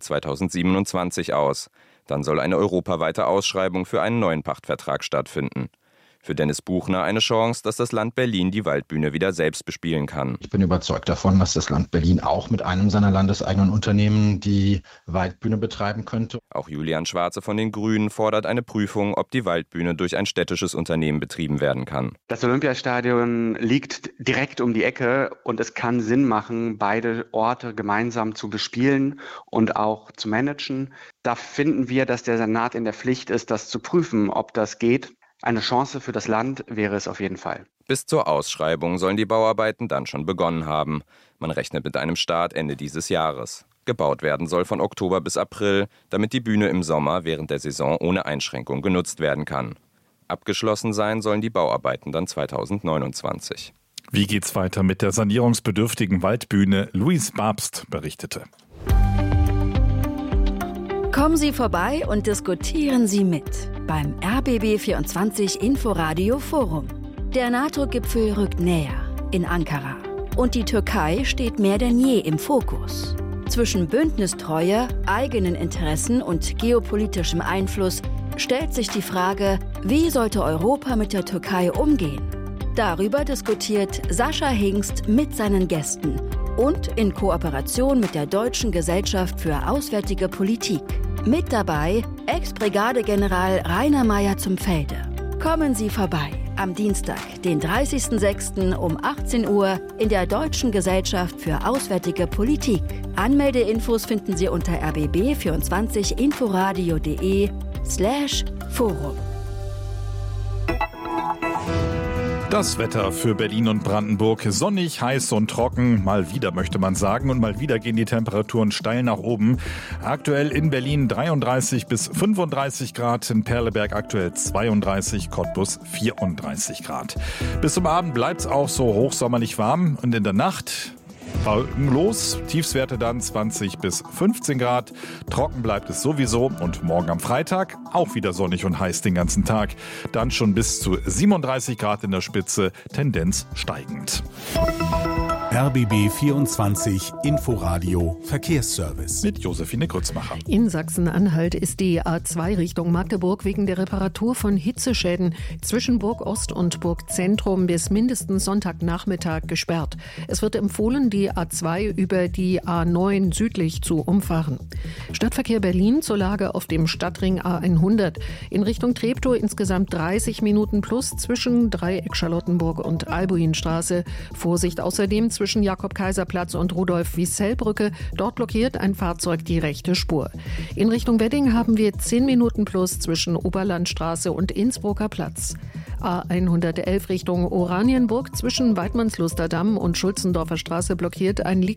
2027 aus. Dann soll eine europaweite Ausschreibung für einen neuen Pachtvertrag stattfinden. Für Dennis Buchner eine Chance, dass das Land Berlin die Waldbühne wieder selbst bespielen kann. Ich bin überzeugt davon, dass das Land Berlin auch mit einem seiner landeseigenen Unternehmen die Waldbühne betreiben könnte. Auch Julian Schwarze von den Grünen fordert eine Prüfung, ob die Waldbühne durch ein städtisches Unternehmen betrieben werden kann. Das Olympiastadion liegt direkt um die Ecke und es kann Sinn machen, beide Orte gemeinsam zu bespielen und auch zu managen. Da finden wir, dass der Senat in der Pflicht ist, das zu prüfen, ob das geht. Eine Chance für das Land wäre es auf jeden Fall. Bis zur Ausschreibung sollen die Bauarbeiten dann schon begonnen haben. Man rechnet mit einem Start Ende dieses Jahres. Gebaut werden soll von Oktober bis April, damit die Bühne im Sommer während der Saison ohne Einschränkung genutzt werden kann. Abgeschlossen sein sollen die Bauarbeiten dann 2029. Wie geht's weiter mit der sanierungsbedürftigen Waldbühne? Luis Babst berichtete. Kommen Sie vorbei und diskutieren Sie mit beim RBB24 Inforadio Forum. Der NATO-Gipfel rückt näher in Ankara und die Türkei steht mehr denn je im Fokus. Zwischen Bündnistreue, eigenen Interessen und geopolitischem Einfluss stellt sich die Frage, wie sollte Europa mit der Türkei umgehen? Darüber diskutiert Sascha Hingst mit seinen Gästen und in Kooperation mit der Deutschen Gesellschaft für Auswärtige Politik. Mit dabei Ex-Brigadegeneral Rainer Meyer zum Felde. Kommen Sie vorbei am Dienstag, den 30.06. um 18 Uhr in der Deutschen Gesellschaft für Auswärtige Politik. Anmeldeinfos finden Sie unter rbb24inforadio.de/Forum. Das Wetter für Berlin und Brandenburg: sonnig, heiß und trocken. Mal wieder, möchte man sagen. Und mal wieder gehen die Temperaturen steil nach oben. Aktuell in Berlin 33 bis 35 Grad, in Perleberg aktuell 32, Cottbus 34 Grad. Bis zum Abend bleibt es auch so hochsommerlich warm. Und in der Nacht wolkenlos, Tiefstwerte dann 20 bis 15 Grad. Trocken bleibt es sowieso und morgen am Freitag auch wieder sonnig und heiß den ganzen Tag. Dann schon bis zu 37 Grad in der Spitze, Tendenz steigend. RBB 24 Inforadio Verkehrsservice mit Josephine Grützmacher. In Sachsen-Anhalt ist die A2 Richtung Magdeburg wegen der Reparatur von Hitzeschäden zwischen Burg Ost und Burg Zentrum bis mindestens Sonntagnachmittag gesperrt. Es wird empfohlen, die A2 über die A9 südlich zu umfahren. Stadtverkehr Berlin zur Lage auf dem Stadtring A100. In Richtung Treptow insgesamt 30 Minuten plus zwischen Dreieck Charlottenburg und Albuinstraße. Vorsicht außerdem zwischen Jakob-Kaiser-Platz und Rudolf-Wiesel-Brücke. Dort blockiert ein Fahrzeug die rechte Spur. In Richtung Wedding haben wir 10 Minuten plus zwischen Oberlandstraße und Innsbrucker Platz. A111 Richtung Oranienburg zwischen Weidmannslusterdamm und Schulzendorfer Straße blockiert ein